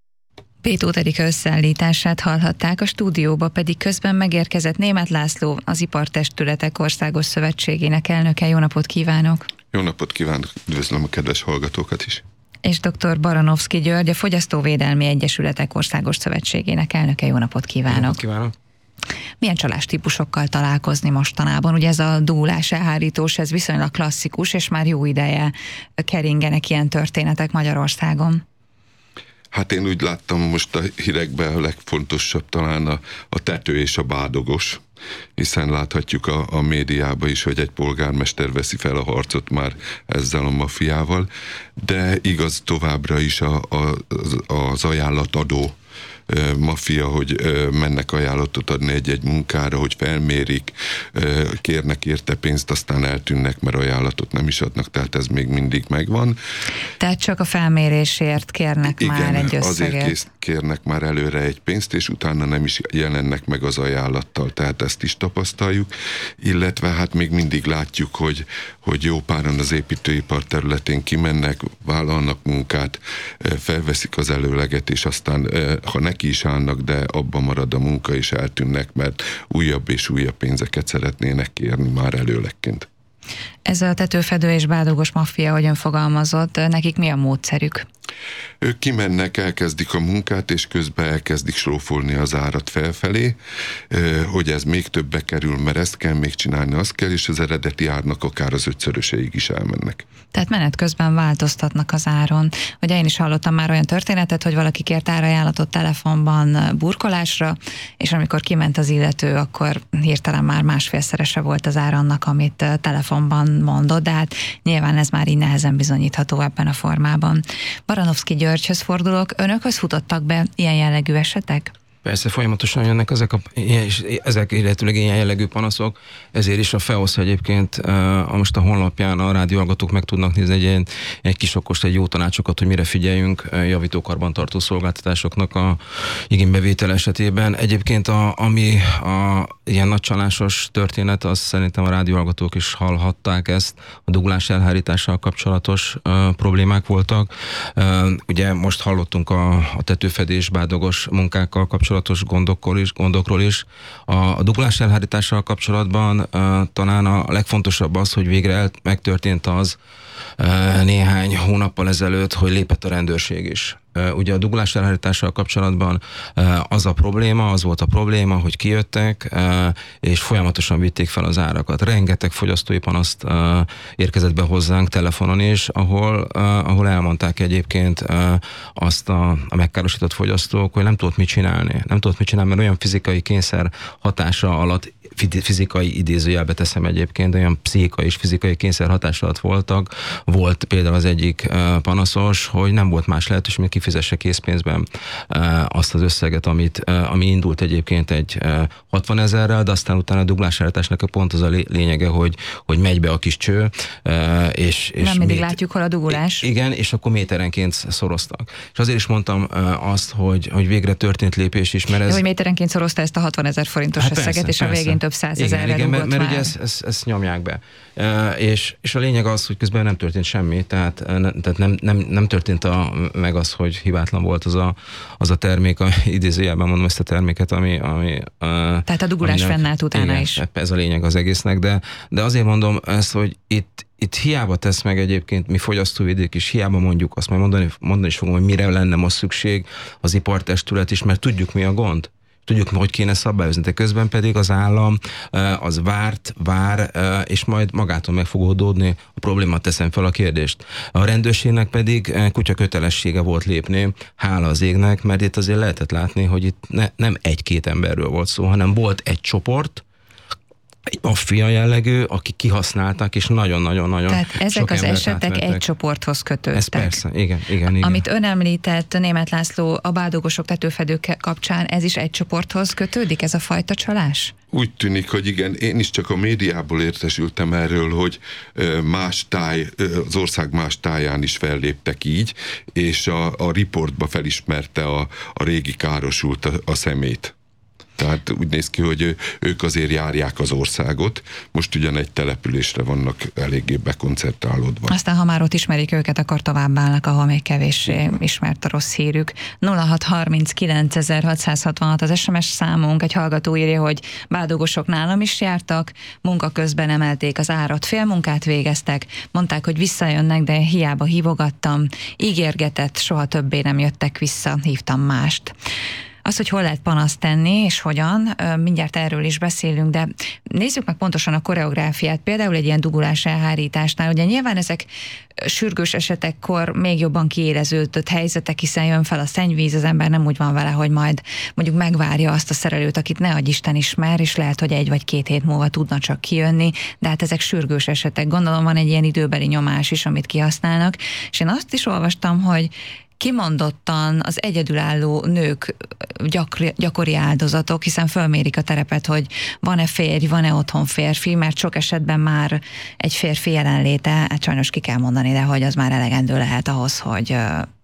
B. Tóth Erika összeállítását hallhatták, a stúdióba pedig közben megérkezett Németh László, az Ipartestületek Országos Szövetségének elnöke. Jó napot kívánok! Jó napot kívánok! Üdvözlöm a kedves hallgatókat is! És dr. Baranovszky György, a Fogyasztóvédelmi Egyesületek Országos Szövetségének elnöke. Jó napot kívánok! Jó napot kívánok! Milyen csalástípusokkal találkozni mostanában? Ugye ez a dugulás elhárítós, ez viszonylag klasszikus, és már jó ideje keringenek ilyen történetek Magyarországon. Hát én úgy láttam most a hírekben a legfontosabb talán a tető és a bádogos, hiszen láthatjuk a médiában is, hogy egy polgármester veszi fel a harcot már ezzel a mafiával, de igaz továbbra is az ajánlatadó maffia, hogy mennek ajánlatot adni egy munkára, hogy felmérik, kérnek érte pénzt, aztán eltűnnek, mert ajánlatot nem is adnak, tehát ez még mindig megvan. Tehát csak a felmérésért kérnek már egy összeget. Azért kérnek már előre egy pénzt, és utána nem is jelennek meg az ajánlattal, tehát ezt is tapasztaljuk, illetve hát még mindig látjuk, hogy jó páran az építőipar területén kimennek, vállalnak munkát, felveszik az előleget, és aztán, ha neki is állnak, de abban marad a munka, és eltűnnek, mert újabb és újabb pénzeket szeretnének kérni már előlegként. Ez a tetőfedő és bádogos maffia, ahogyan fogalmazott, nekik mi a módszerük? Ők kimennek, elkezdik a munkát, és közben elkezdik slófolni az árat felfelé, hogy ez még többe kerül, mert ezt kell még csinálni, azt kell, és az eredeti árnak akár az 5-szöröseig is elmennek. Tehát menet közben változtatnak az áron. Ugye én is hallottam már olyan történetet, hogy valaki kért árajánlatot telefonban burkolásra, és amikor kiment az illető, akkor hirtelen már másfélszerese volt az ár annak, amit telefonban mondott, de hát nyilván ez már így nehezen bizonyítható ebben a formában. Baranovszky Györgyhöz fordulok, önökhöz futottak be ilyen jellegű esetek? Persze, folyamatosan jönnek ezek illetőleg ilyen jellegű panaszok, ezért is a FEOSZ egyébként most a honlapján a rádióhallgatók meg tudnak nézni egy kis okost, egy jó tanácsokat, hogy mire figyeljünk javító karbantartó szolgáltatásoknak a igénybevétel esetében. Egyébként ami ilyen nagy csalásos történet, az szerintem a rádióhallgatók is hallhatták ezt, a dugulás elhárítással kapcsolatos problémák voltak. Ugye most hallottunk a tetőfedés, bádogos munkákkal kapcsolatos gondokról is. A dugulás elhárítással kapcsolatban talán a legfontosabb az, hogy végre megtörtént az néhány hónappal ezelőtt, hogy lépett a rendőrség is. Ugye a dugulás elhárítással kapcsolatban az volt a probléma, hogy kijöttek, és folyamatosan vitték fel az árakat. Rengeteg fogyasztói panaszt érkezett be hozzánk telefonon is, ahol elmondták egyébként azt a megkárosított fogyasztók, hogy nem tudott mit csinálni. Nem tudott mit csinálni, mert olyan fizikai kényszer hatása alatt, fizikai idézőjelbe teszem egyébként, olyan pszichikai és fizikai kényszer hatás alatt volt például az egyik panaszos, hogy nem volt más lehetőség, hogy kifizesse készpénzben azt az összeget, ami indult egyébként egy 60 000-rel, de aztán utána a duglásárításnak pont az a lényege, hogy megy be a kis cső. És nem mindig látjuk, hol a dugulás. Igen, és akkor méterenként szoroztak. És azért is mondtam azt, hogy végre történt lépés is, mert ez... hogy méterenként szorozta ezt a 60 000 forintos összeget, és a végén több 100 000-re igen, rúgott mert már. ugye ezt nyomják be. És a lényeg az, hogy közben nem történt semmi, tehát nem történt meg az, hogy hibátlan volt az a termék, idézőjelben mondom ezt a terméket, ami tehát a dugulás fennállt utána igen, is. Ez a lényeg az egésznek, de azért mondom ezt, hogy itt hiába tesz meg egyébként mi fogyasztóvédők is, hiába mondjuk, azt majd mondani is fogom, hogy mire lenne most szükség az ipartestület is, mert tudjuk mi a gond. Tudjuk, hogy kéne szabályozni, de közben pedig az állam az vár, és majd magától meg fog oldódni, a problémát teszem fel a kérdést. A rendőrségnek pedig kutya kötelessége volt lépni, hála az égnek, mert itt azért lehetett látni, hogy itt nem egy-két emberről volt szó, hanem volt egy csoport, egy maffia jellegű, akik kihasználták, és nagyon-nagyon-nagyon tehát ezek az esetek egy csoporthoz kötődtek. Ez persze, igen. Amit ön említett, Németh László, a bádogosok, tetőfedők kapcsán, ez is egy csoporthoz kötődik, ez a fajta csalás? Úgy tűnik, hogy igen, én is csak a médiából értesültem erről, hogy az ország más táján is felléptek így, és a riportba felismerte a régi károsult a szemét. Tehát úgy néz ki, hogy ők azért járják az országot, most ugyan egy településre vannak eléggé bekoncertálódva. Aztán, ha már ott ismerik őket, akkor továbbállnak, ahol még kevéssé ismert a rossz hírük. 0639 az SMS számunk, egy hallgató írja, hogy bádogosok nálam is jártak, munka közben emelték az árat, félmunkát végeztek, mondták, hogy visszajönnek, de hiába hívogattam, ígérgetett, soha többé nem jöttek vissza, hívtam mást. Az, hogy hol lehet panaszt tenni, és hogyan, mindjárt erről is beszélünk, de nézzük meg pontosan a koreográfiát. Például egy ilyen dugulás elhárításnál, ugye nyilván ezek sürgős esetekkor még jobban kiéleződött helyzetek, hiszen jön fel a szennyvíz, az ember nem úgy van vele, hogy majd mondjuk megvárja azt a szerelőt, akit ne adj Isten ismer, és lehet, hogy 1 vagy 2 hét múlva tudna csak kijönni, de hát ezek sürgős esetek. Gondolom van egy ilyen időbeli nyomás is, amit kihasználnak, és én azt is olvastam, hogy kimondottan az egyedülálló nők gyakori áldozatok, hiszen fölmérik a terepet, hogy van-e férj, van-e otthon férfi, mert sok esetben már egy férfi jelenléte, hát sajnos ki kell mondani, de hogy az már elegendő lehet ahhoz, hogy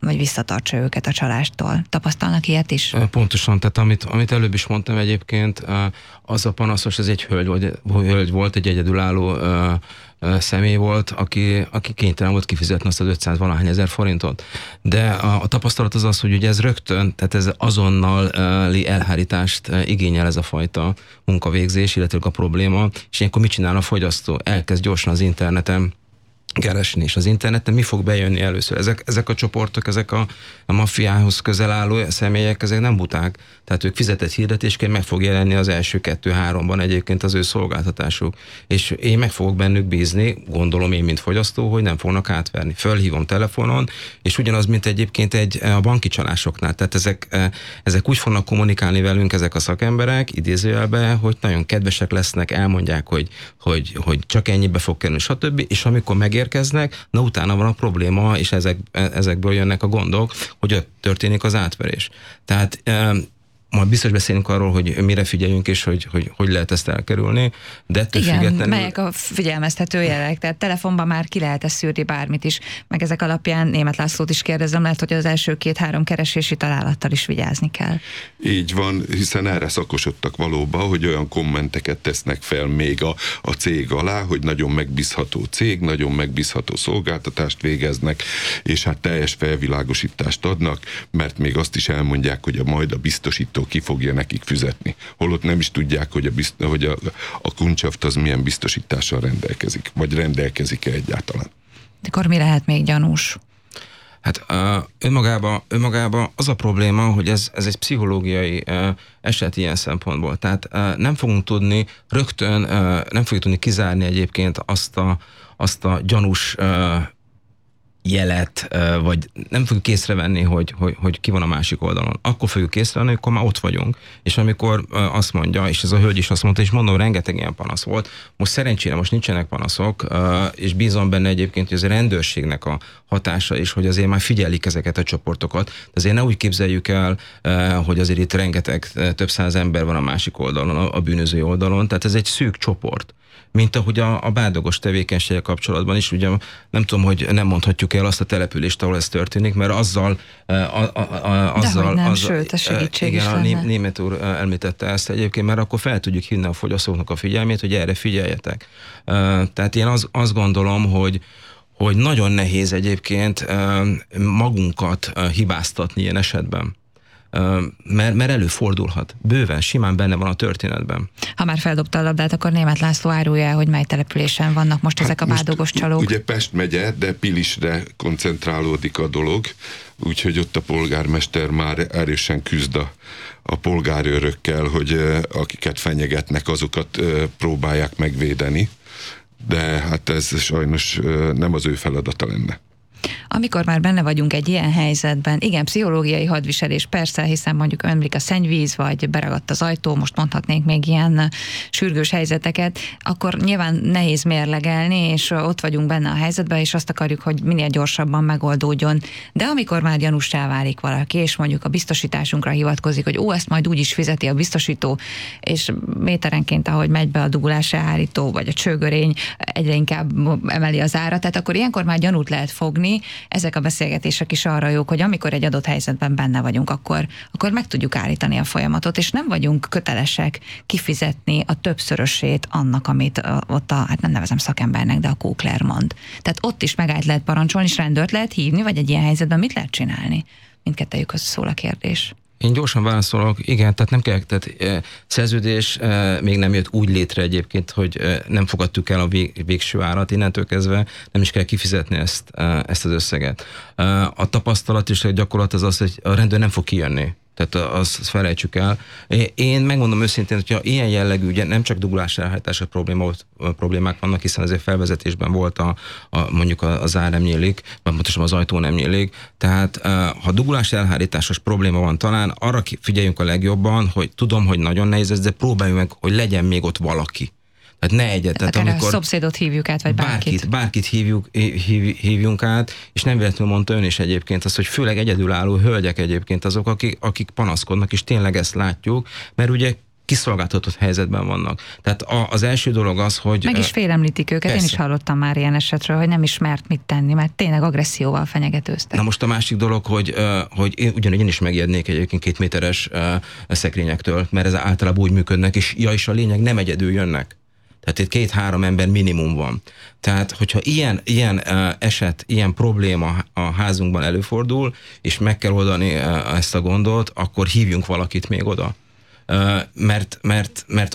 vagy visszatartsa őket a csalástól. Tapasztalnak ilyet is? Pontosan, tehát amit előbb is mondtam egyébként, az a panaszos, ez egy hölgy volt, egy egyedülálló személy volt, aki kénytelen volt kifizetni azt az 500 valahány ezer forintot. De a tapasztalat az, hogy ugye ez rögtön, tehát ez azonnali elhárítást igényel ez a fajta munkavégzés, illetve a probléma, és ilyenkor mit csinál a fogyasztó? Elkezd gyorsan az interneten keresni, és az interneten mi fog bejönni először? Ezek a csoportok, ezek a maffiához közel álló személyek, ezek nem buták. Tehát ők fizetett hirdetésként meg fog jelenni az első 2-3-ban egyébként az ő szolgáltatásuk. És én meg fogok bennük bízni, gondolom én, mint fogyasztó, hogy nem fognak átverni. Fölhívom telefonon, és ugyanaz, mint egyébként a banki csalásoknál. Tehát ezek úgy fognak kommunikálni velünk, ezek a szakemberek, idézőjelben, hogy nagyon kedvesek lesznek, elmondják, hogy csak ennyibe fog kerülni, stb. És amikor megérkeznek, na utána van a probléma, és ezekből jönnek a gondok, hogy történik az átverés. Tehát majd biztos beszélünk arról, hogy mire figyeljünk, és hogy lehet ezt elkerülni, de ettől függetlenül... melyek a figyelmeztető jelek? Tehát telefonban már ki lehet szűrni bármit is, meg ezek alapján Németh Lászlót is kérdezem, lehet, hogy az első 2-3 keresési találattal is vigyázni kell. Így van, hiszen erre szakosodtak valóban, hogy olyan kommenteket tesznek fel még a cég alá, hogy nagyon megbízható cég, nagyon megbízható szolgáltatást végeznek, és hát teljes felvilágosítást adnak, mert még azt is elmondják, hogy majd a biztosító ki fogja nekik fizetni. Holott nem is tudják, hogy a Kuncshaft az milyen biztosítással rendelkezik, vagy rendelkezik-e egyáltalán. De akkor mi lehet még gyanús? Hát önmagában az a probléma, hogy ez egy pszichológiai eset ilyen szempontból. Tehát nem fogunk tudni rögtön, nem fogjuk tudni kizárni egyébként azt a gyanús jelet, vagy nem fogjuk észrevenni, hogy ki van a másik oldalon. Akkor fogjuk észrevenni, akkor már ott vagyunk. És amikor azt mondja, és ez a hölgy is azt mondta, és mondom, rengeteg ilyen panasz volt, most szerencsére most nincsenek panaszok, és bízom benne egyébként, hogy ez a rendőrségnek a hatása is, hogy azért már figyelik ezeket a csoportokat. De azért ne úgy képzeljük el, hogy azért itt rengeteg, több száz ember van a másik oldalon, a bűnöző oldalon, tehát ez egy szűk csoport. Mint ahogy a bádogos tevékenységgel kapcsolatban is, ugye nem tudom, hogy nem mondhatjuk el azt a települést, ahol ez történik, mert azzal sőt, a segítség igen, is a lenne. Németh úr említette ezt egyébként, mert akkor fel tudjuk hinni a fogyasztóknak a figyelmét, hogy erre figyeljetek. Tehát én azt gondolom, hogy nagyon nehéz egyébként magunkat hibáztatni ilyen esetben. Mert előfordulhat. Bőven, simán benne van a történetben. Ha már feldobta a labdát, akkor Németh László árulja, hogy mely településen vannak most ezek a bádogos csalók. Ugye Pest megye, de Pilisre koncentrálódik a dolog, úgyhogy ott a polgármester már erősen küzd a polgárőrökkel, hogy akiket fenyegetnek, azokat próbálják megvédeni, de hát ez sajnos nem az ő feladata lenne. Amikor már benne vagyunk egy ilyen helyzetben, igen, pszichológiai hadviselés persze, hiszen mondjuk ömlik a szennyvíz, vagy beragadt az ajtó, most mondhatnénk még ilyen sürgős helyzeteket, akkor nyilván nehéz mérlegelni, és ott vagyunk benne a helyzetben, és azt akarjuk, hogy minél gyorsabban megoldódjon. De amikor már gyanússá válik valaki, és mondjuk a biztosításunkra hivatkozik, hogy ezt majd úgy is fizeti a biztosító, és méterenként, ahogy megy be a dugulás elhárító, vagy a csőgörény, egyre inkább emeli az árat, tehát akkor ilyenkor már gyanút lehet fogni. Ezek a beszélgetések is arra jók, hogy amikor egy adott helyzetben benne vagyunk, akkor meg tudjuk állítani a folyamatot, és nem vagyunk kötelesek kifizetni a többszörösét annak, amit ott hát nem nevezem szakembernek, de a Kókler mond. Tehát ott is megállt lehet parancsolni, és rendőrt lehet hívni, vagy egy ilyen helyzetben mit lehet csinálni? Mindkettejükhöz szól a kérdés. Én gyorsan válaszolok, igen, tehát nem kell, tehát szerződés még nem jött úgy létre egyébként, hogy nem fogadtuk el a végső árat, innentől kezdve nem is kell kifizetni ezt az összeget. A tapasztalat és a gyakorlat az, hogy a rendőr nem fog kijönni. Tehát azt felejtsük el. Én megmondom őszintén, hogyha ilyen jellegű, ugye nem csak dugulás elhárítás problémák vannak, hiszen azért felvezetésben volt mondjuk az ár nem nyílik, vagy pontosan az ajtó nem nyílik. Tehát ha dugulás elhárításos probléma van, talán arra figyeljünk a legjobban, hogy tudom, hogy nagyon nehéz ez, de próbáljuk meg, hogy legyen még ott valaki. Tehát ne egyet. Tehát amikor a szomszédot hívjuk át, vagy bárkit. Bárkit hívjunk át, és nem véletlenül mondta ön is egyébként azt, hogy főleg egyedülálló hölgyek egyébként azok, akik panaszkodnak, és tényleg ezt látjuk, mert ugye kiszolgáltatott helyzetben vannak. Tehát az első dolog az, hogy... Meg is félemlítik őket, persze. Én is hallottam már ilyen esetről, hogy nem ismert mit tenni, mert tényleg agresszióval fenyegetőztek. Na most a másik dolog, hogy én is megijednék egyébként 2 méteres szekrényektől, mert ez általában úgy működnek, és a lényeg nem egyedül jönnek. Tehát itt 2-3 ember minimum van. Tehát, hogyha ilyen eset, ilyen probléma a házunkban előfordul, és meg kell oldani ezt a gondot, akkor hívjunk valakit még oda. Mert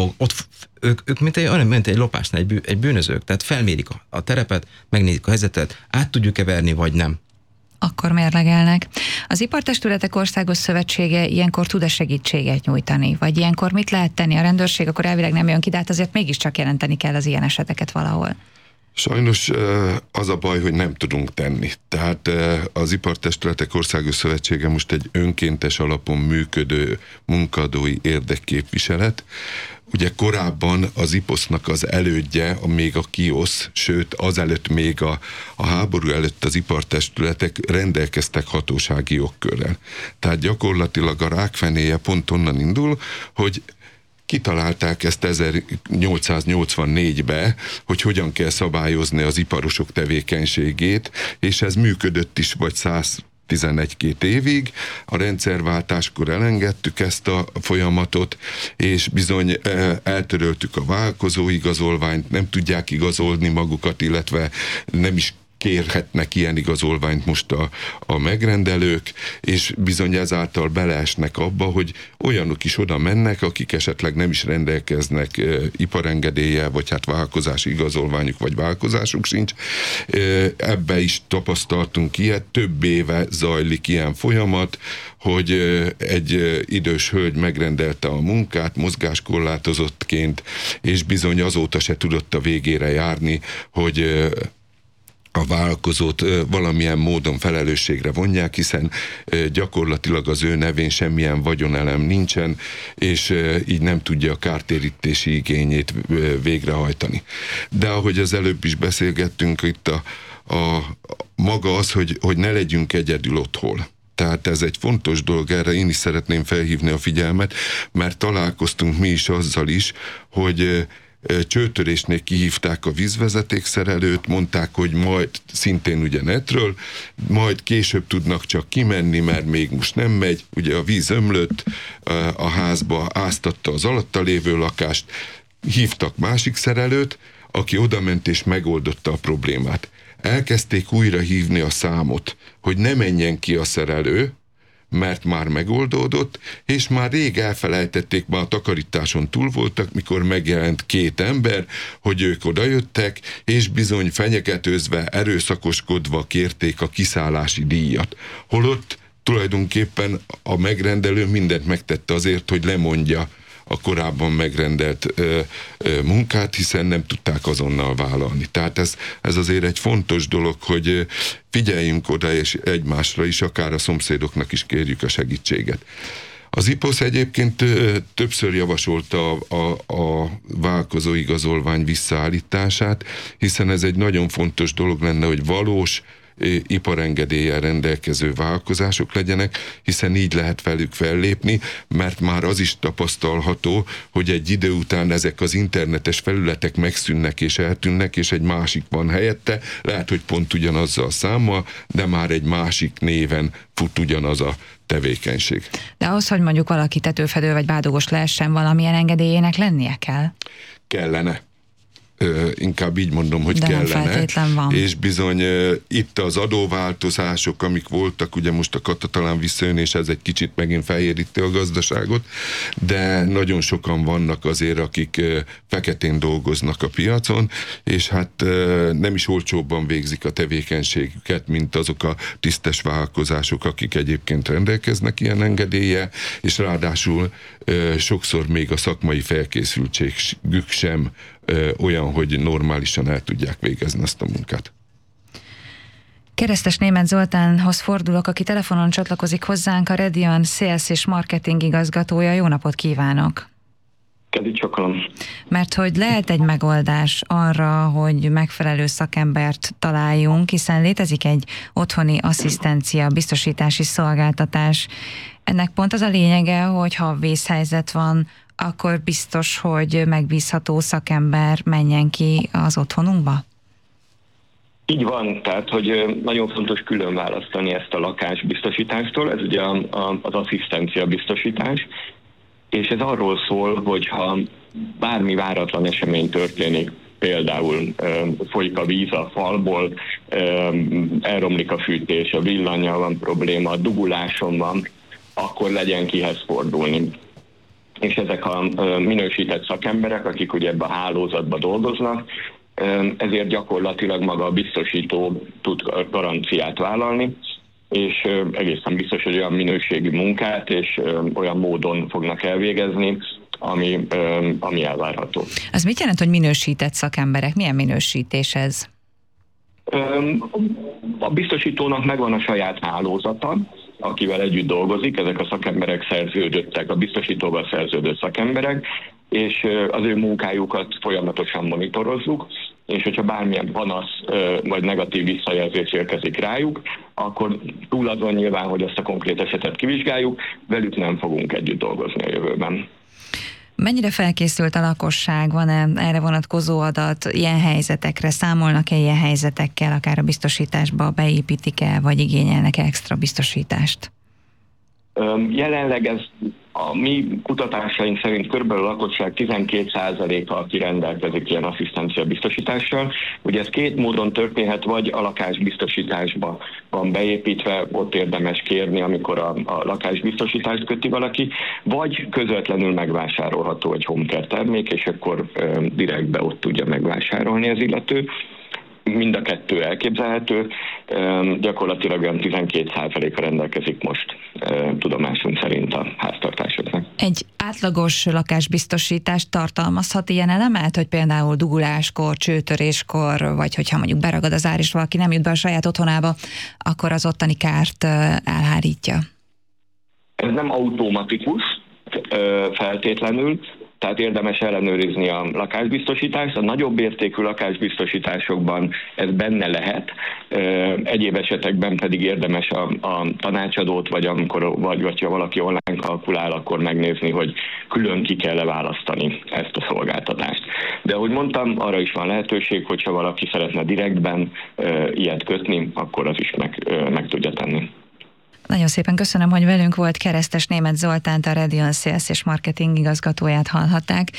ők mint egy lopásnál, egy bűnözők, tehát felmérik a terepet, megnézik a helyzetet, át tudjuk-e verni, vagy nem. Akkor mérlegelnek. Az Ipartestületek Országos Szövetsége ilyenkor tud-e segítséget nyújtani? Vagy ilyenkor mit lehet tenni? A rendőrség akkor elvileg nem jön ki, de hát azért mégiscsak jelenteni kell az ilyen eseteket valahol. Sajnos az a baj, hogy nem tudunk tenni. Tehát az Ipartestületek Országos Szövetsége most egy önkéntes alapon működő munkadói érdekképviselet. Ugye korábban az IPOSZ-nak az elődje, még a KIOSZ, sőt azelőtt még a háború előtt az ipartestületek rendelkeztek hatósági jogkörrel. Tehát gyakorlatilag a rákfenéje pont onnan indul, hogy kitalálták ezt 1884-be, hogy hogyan kell szabályozni az iparosok tevékenységét, és ez működött is vagy 11-2 évig. A rendszerváltáskor elengedtük ezt a folyamatot, és bizony eltöröltük a vállalkozóigazolványt, nem tudják igazolni magukat, illetve nem is kérhetnek ilyen igazolványt most a megrendelők, és bizony ezáltal beleesnek abba, hogy olyanok is oda mennek, akik esetleg nem is rendelkeznek iparengedéllyel, vagy hát vállalkozási igazolványuk, vagy vállalkozásuk sincs. Ebbe is tapasztaltunk ilyet, több éve zajlik ilyen folyamat, hogy egy idős hölgy megrendelte a munkát mozgáskorlátozottként, és bizony azóta se tudott a végére járni, hogy a vállalkozót valamilyen módon felelősségre vonják, hiszen gyakorlatilag az ő nevén semmilyen vagyonelem nincsen, és így nem tudja a kártérítési igényét végrehajtani. De ahogy az előbb is beszélgettünk, itt a maga az, hogy ne legyünk egyedül otthon. Tehát ez egy fontos dolog, erre én is szeretném felhívni a figyelmet, mert találkoztunk mi is azzal is, hogy csőtörésnél kihívták a vízvezetékszerelőt, mondták, hogy majd szintén ugye netről, majd később tudnak csak kimenni, mert még most nem megy, ugye a víz ömlött a házba, áztatta az alatta lévő lakást, hívtak másik szerelőt, aki odament és megoldotta a problémát. Elkezdték újra hívni a számot, hogy ne menjen ki a szerelő, mert már megoldódott, és már rég elfelejtették, már a takarításon túl voltak, mikor megjelent 2 ember, hogy ők odajöttek, és bizony fenyegetőzve, erőszakoskodva kérték a kiszállási díjat. Holott tulajdonképpen a megrendelő mindent megtette azért, hogy lemondja a korábban megrendelt munkát, hiszen nem tudták azonnal vállalni. Tehát ez azért egy fontos dolog, hogy figyeljünk oda, és egymásra is, akár a szomszédoknak is kérjük a segítséget. Az IPOSZ egyébként többször javasolta a vállalkozóigazolvány visszaállítását, hiszen ez egy nagyon fontos dolog lenne, hogy valós iparengedéllyel rendelkező vállalkozások legyenek, hiszen így lehet velük fellépni, mert már az is tapasztalható, hogy egy idő után ezek az internetes felületek megszűnnek és eltűnnek, és egy másik van helyette, lehet, hogy pont ugyanazzal a számmal, de már egy másik néven fut ugyanaz a tevékenység. De ahhoz, hogy mondjuk valaki tetőfedő vagy bádogos lehessen, valamilyen engedélyének lennie kell? Kellene. Inkább így mondom, hogy de kellene. Van. És bizony itt az adóváltozások, amik voltak, ugye most a Kata talán visszajön, és ez egy kicsit megint feléríti a gazdaságot, de nagyon sokan vannak azért, akik feketén dolgoznak a piacon, és hát nem is olcsóbban végzik a tevékenységüket, mint azok a tisztes vállalkozások, akik egyébként rendelkeznek ilyen engedéllyel, és ráadásul sokszor még a szakmai felkészültségük sem olyan, hogy normálisan el tudják végezni azt a munkát. Keresztes Németh Zoltánhoz fordulok, aki telefonon csatlakozik hozzánk, a Redian Sales és Marketing igazgatója. Jó napot kívánok! Kedves csakalom! Mert hogy lehet egy megoldás arra, hogy megfelelő szakembert találjunk, hiszen létezik egy otthoni asszisztencia biztosítási szolgáltatás. Ennek pont az a lényege, hogy ha vészhelyzet van, akkor biztos, hogy megbízható szakember menjen ki az otthonunkba? Így van, tehát hogy nagyon fontos külön választani ezt a lakásbiztosítástól, ez ugye az asszisztencia biztosítás, és ez arról szól, hogyha bármi váratlan esemény történik, például folyik a víz a falból, elromlik a fűtés, a villannyal van probléma, a duguláson van, akkor legyen kihez fordulni. És ezek a minősített szakemberek, akik ugye ebben a hálózatban dolgoznak, ezért gyakorlatilag maga a biztosító tud garanciát vállalni, és egészen biztos, hogy olyan minőségű munkát és olyan módon fognak elvégezni, ami elvárható. Az mit jelent, hogy minősített szakemberek? Milyen minősítés ez? A biztosítónak megvan a saját hálózata, akivel együtt dolgozik, ezek a szakemberek szerződöttek, a biztosítóval szerződött szakemberek, és az ő munkájukat folyamatosan monitorozzuk, és hogyha bármilyen panasz vagy negatív visszajelzés érkezik rájuk, akkor túl azon nyilván, hogy ezt a konkrét esetet kivizsgáljuk, velük nem fogunk együtt dolgozni a jövőben. Mennyire felkészült a lakosság? Van-e erre vonatkozó adat? Ilyen helyzetekre számolnak-e ilyen helyzetekkel, akár a biztosításba beépítik-e, vagy igényelnek extra biztosítást? Jelenleg ez a mi kutatásaink szerint körülbelül a lakosság 12%-a, aki rendelkezik ilyen asszisztencia biztosítással. Ugye ez két módon történhet, vagy a lakásbiztosításba van beépítve, ott érdemes kérni, amikor a lakásbiztosítást köti valaki, vagy közvetlenül megvásárolható egy homecare termék, és akkor direktbe ott tudja megvásárolni az illető. Mind a kettő elképzelhető, gyakorlatilag olyan 12%-a rendelkezik most tudomásunk szerint a háztartásoknak. Egy átlagos lakásbiztosítás tartalmazhat ilyen elemet, hogy például duguláskor, csőtöréskor, vagy hogyha mondjuk beragad az ár és valaki nem jut be a saját otthonába, akkor az ottani kárt elhárítja? Ez nem automatikus feltétlenül, tehát érdemes ellenőrizni a lakásbiztosítást. A nagyobb értékű lakásbiztosításokban ez benne lehet, egyéb esetekben pedig érdemes a tanácsadót, vagy ha valaki online kalkulál, akkor megnézni, hogy külön ki kell választani ezt a szolgáltatást. De ahogy mondtam, arra is van lehetőség, hogyha valaki szeretne direktben ilyet kötni, akkor az is meg tudja tenni. Nagyon szépen köszönöm, hogy velünk volt. Keresztes Németh Zoltánt, a Radion Sales és Marketing igazgatóját hallhatták.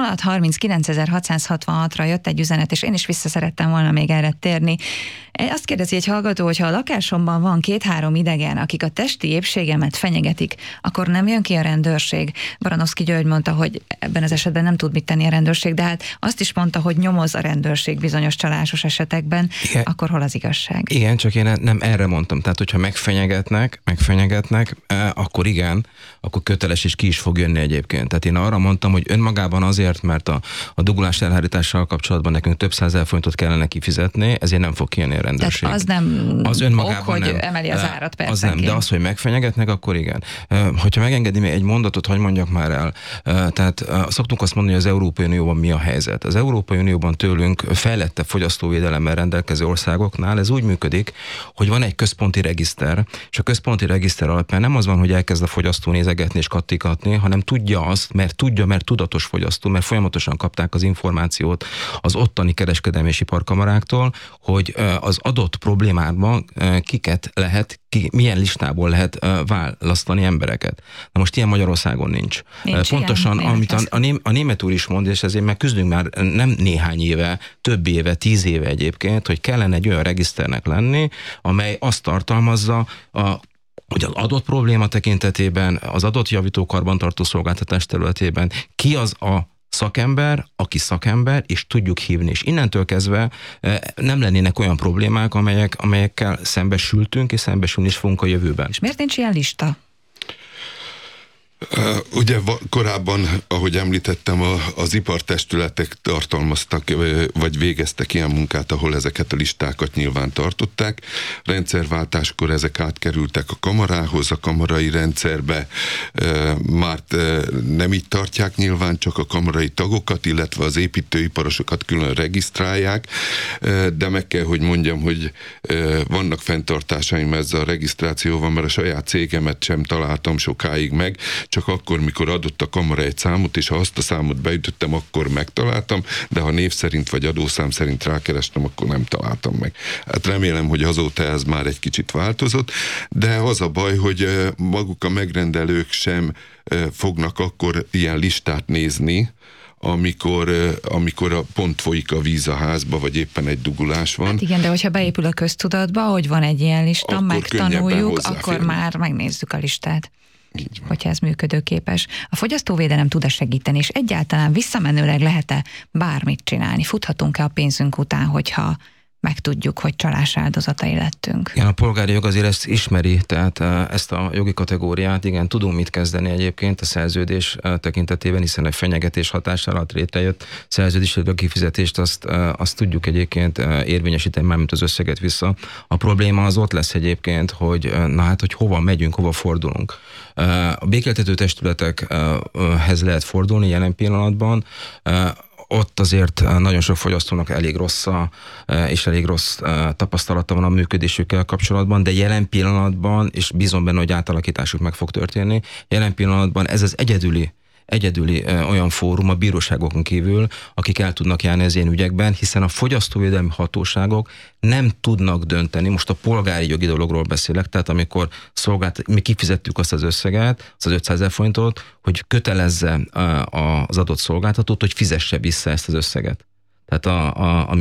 06309666-ra jött egy üzenet, és én is vissza szerettem volna még erre térni. Azt kérdezi egy hallgató, hogy ha a lakásomban van 2-3 idegen, akik a testi épségemet fenyegetik, akkor nem jön ki a rendőrség. Baranowski György mondta, hogy ebben az esetben nem tud mit tenni a rendőrség, de hát azt is mondta, hogy nyomoz a rendőrség bizonyos csalásos esetekben. Igen. Akkor hol az igazság? Igen, csak én nem erre mondtam. Tehát, hogyha megfenyegetnek, akkor igen, akkor köteles és ki is fog jönni egyébként. Tehát én arra mondtam, hogy önmagában azért, mert a dugulás elhárítással kapcsolatban nekünk több 100 000 forintot kellene kifizetni, ezért nem fog kijönni a rendőrség. Tehát az nem az önmagában ok, hogy nem. Emeli az árat persze. Az nem, de az, hogy megfenyegetnek, akkor igen. Hogyha megengedi még egy mondatot, hogy mondjak már el. Tehát szoktunk azt mondani, hogy az Európai Unióban mi a helyzet. Az Európai Unióban tőlünk fejlettebb fogyasztóvédelemmel rendelkező országoknál ez úgy működik, hogy van egy központi regiszter, és a központi regiszter alapján nem az van, hogy elkezd a fogyasztó nézegetni és kattikatni, hanem tudja azt, mert tudatos fogyasztó, mert folyamatosan kapták az információt az ottani kereskedelmi és iparkamaráktól, hogy az adott problémában milyen listából lehet választani embereket. Na most ilyen Magyarországon nincs. Pontosan, ilyen, amit a német úr is mond, és ezért meg küzdünk már nem néhány éve, több éve, 10 éve egyébként, hogy kellene egy olyan regiszternek lenni, amely azt tartalmazza, hogy az adott probléma tekintetében, az adott javító karbantartó szolgáltatás területében ki az a szakember, aki szakember, és tudjuk hívni. És innentől kezdve nem lennének olyan problémák, amelyekkel szembesültünk, és szembesülni is fogunk a jövőben. És miért nincs ilyen lista? Ugye korábban, ahogy említettem, az ipartestületek tartalmaztak, vagy végeztek ilyen munkát, ahol ezeket a listákat nyilván tartották. Rendszerváltáskor ezek átkerültek a kamarához, a kamarai rendszerbe már nem így tartják nyilván, csak a kamarai tagokat, illetve az építőiparosokat külön regisztrálják, de meg kell, hogy mondjam, hogy vannak fenntartásaim ezzel a regisztrációval, mert a saját cégemet sem találtam sokáig meg, csak akkor, mikor adott a kamara egy számot, és ha azt a számot beütöttem, akkor megtaláltam, de ha név szerint vagy adószám szerint rákerestem, akkor nem találtam meg. Hát remélem, hogy azóta ez már egy kicsit változott, de az a baj, hogy maguk a megrendelők sem fognak akkor ilyen listát nézni, amikor pont folyik a víz a házba, vagy éppen egy dugulás van. Hát igen, de hogyha beépül a köztudatba, hogy van egy ilyen lista, megtanuljuk, akkor már megnézzük a listát. Hogyha ez működőképes. A fogyasztóvédelem tud-e segíteni, és egyáltalán visszamenőleg lehet-e bármit csinálni? Futhatunk-e a pénzünk után, hogyha megtudjuk, hogy csalás áldozatai lettünk? Igen, a polgári jog azért ezt ismeri, tehát ezt a jogi kategóriát, igen, tudunk mit kezdeni egyébként a szerződés tekintetében, hiszen egy fenyegetés hatás alatt létrejött szerződésedő kifizetést, azt tudjuk egyébként érvényesíteni, mármint az összeget vissza. A probléma az ott lesz egyébként, hogy hogy hova megyünk, hova fordulunk. A békéltető testületekhez lehet fordulni jelen pillanatban, ott azért nagyon sok fogyasztónak elég rossz és elég rossz tapasztalata van a működésükkel kapcsolatban, de jelen pillanatban, és bízom benne, hogy átalakításuk meg fog történni, jelen pillanatban ez az egyedüli olyan fórum a bíróságokon kívül, akik el tudnak járni az ilyen ügyekben, hiszen a fogyasztóvédelmi hatóságok nem tudnak dönteni, most a polgári jogi dologról beszélek, tehát amikor mi kifizettük azt az összeget, az 500 000 forintot, hogy kötelezze az adott szolgáltatót, hogy fizesse vissza ezt az összeget. Tehát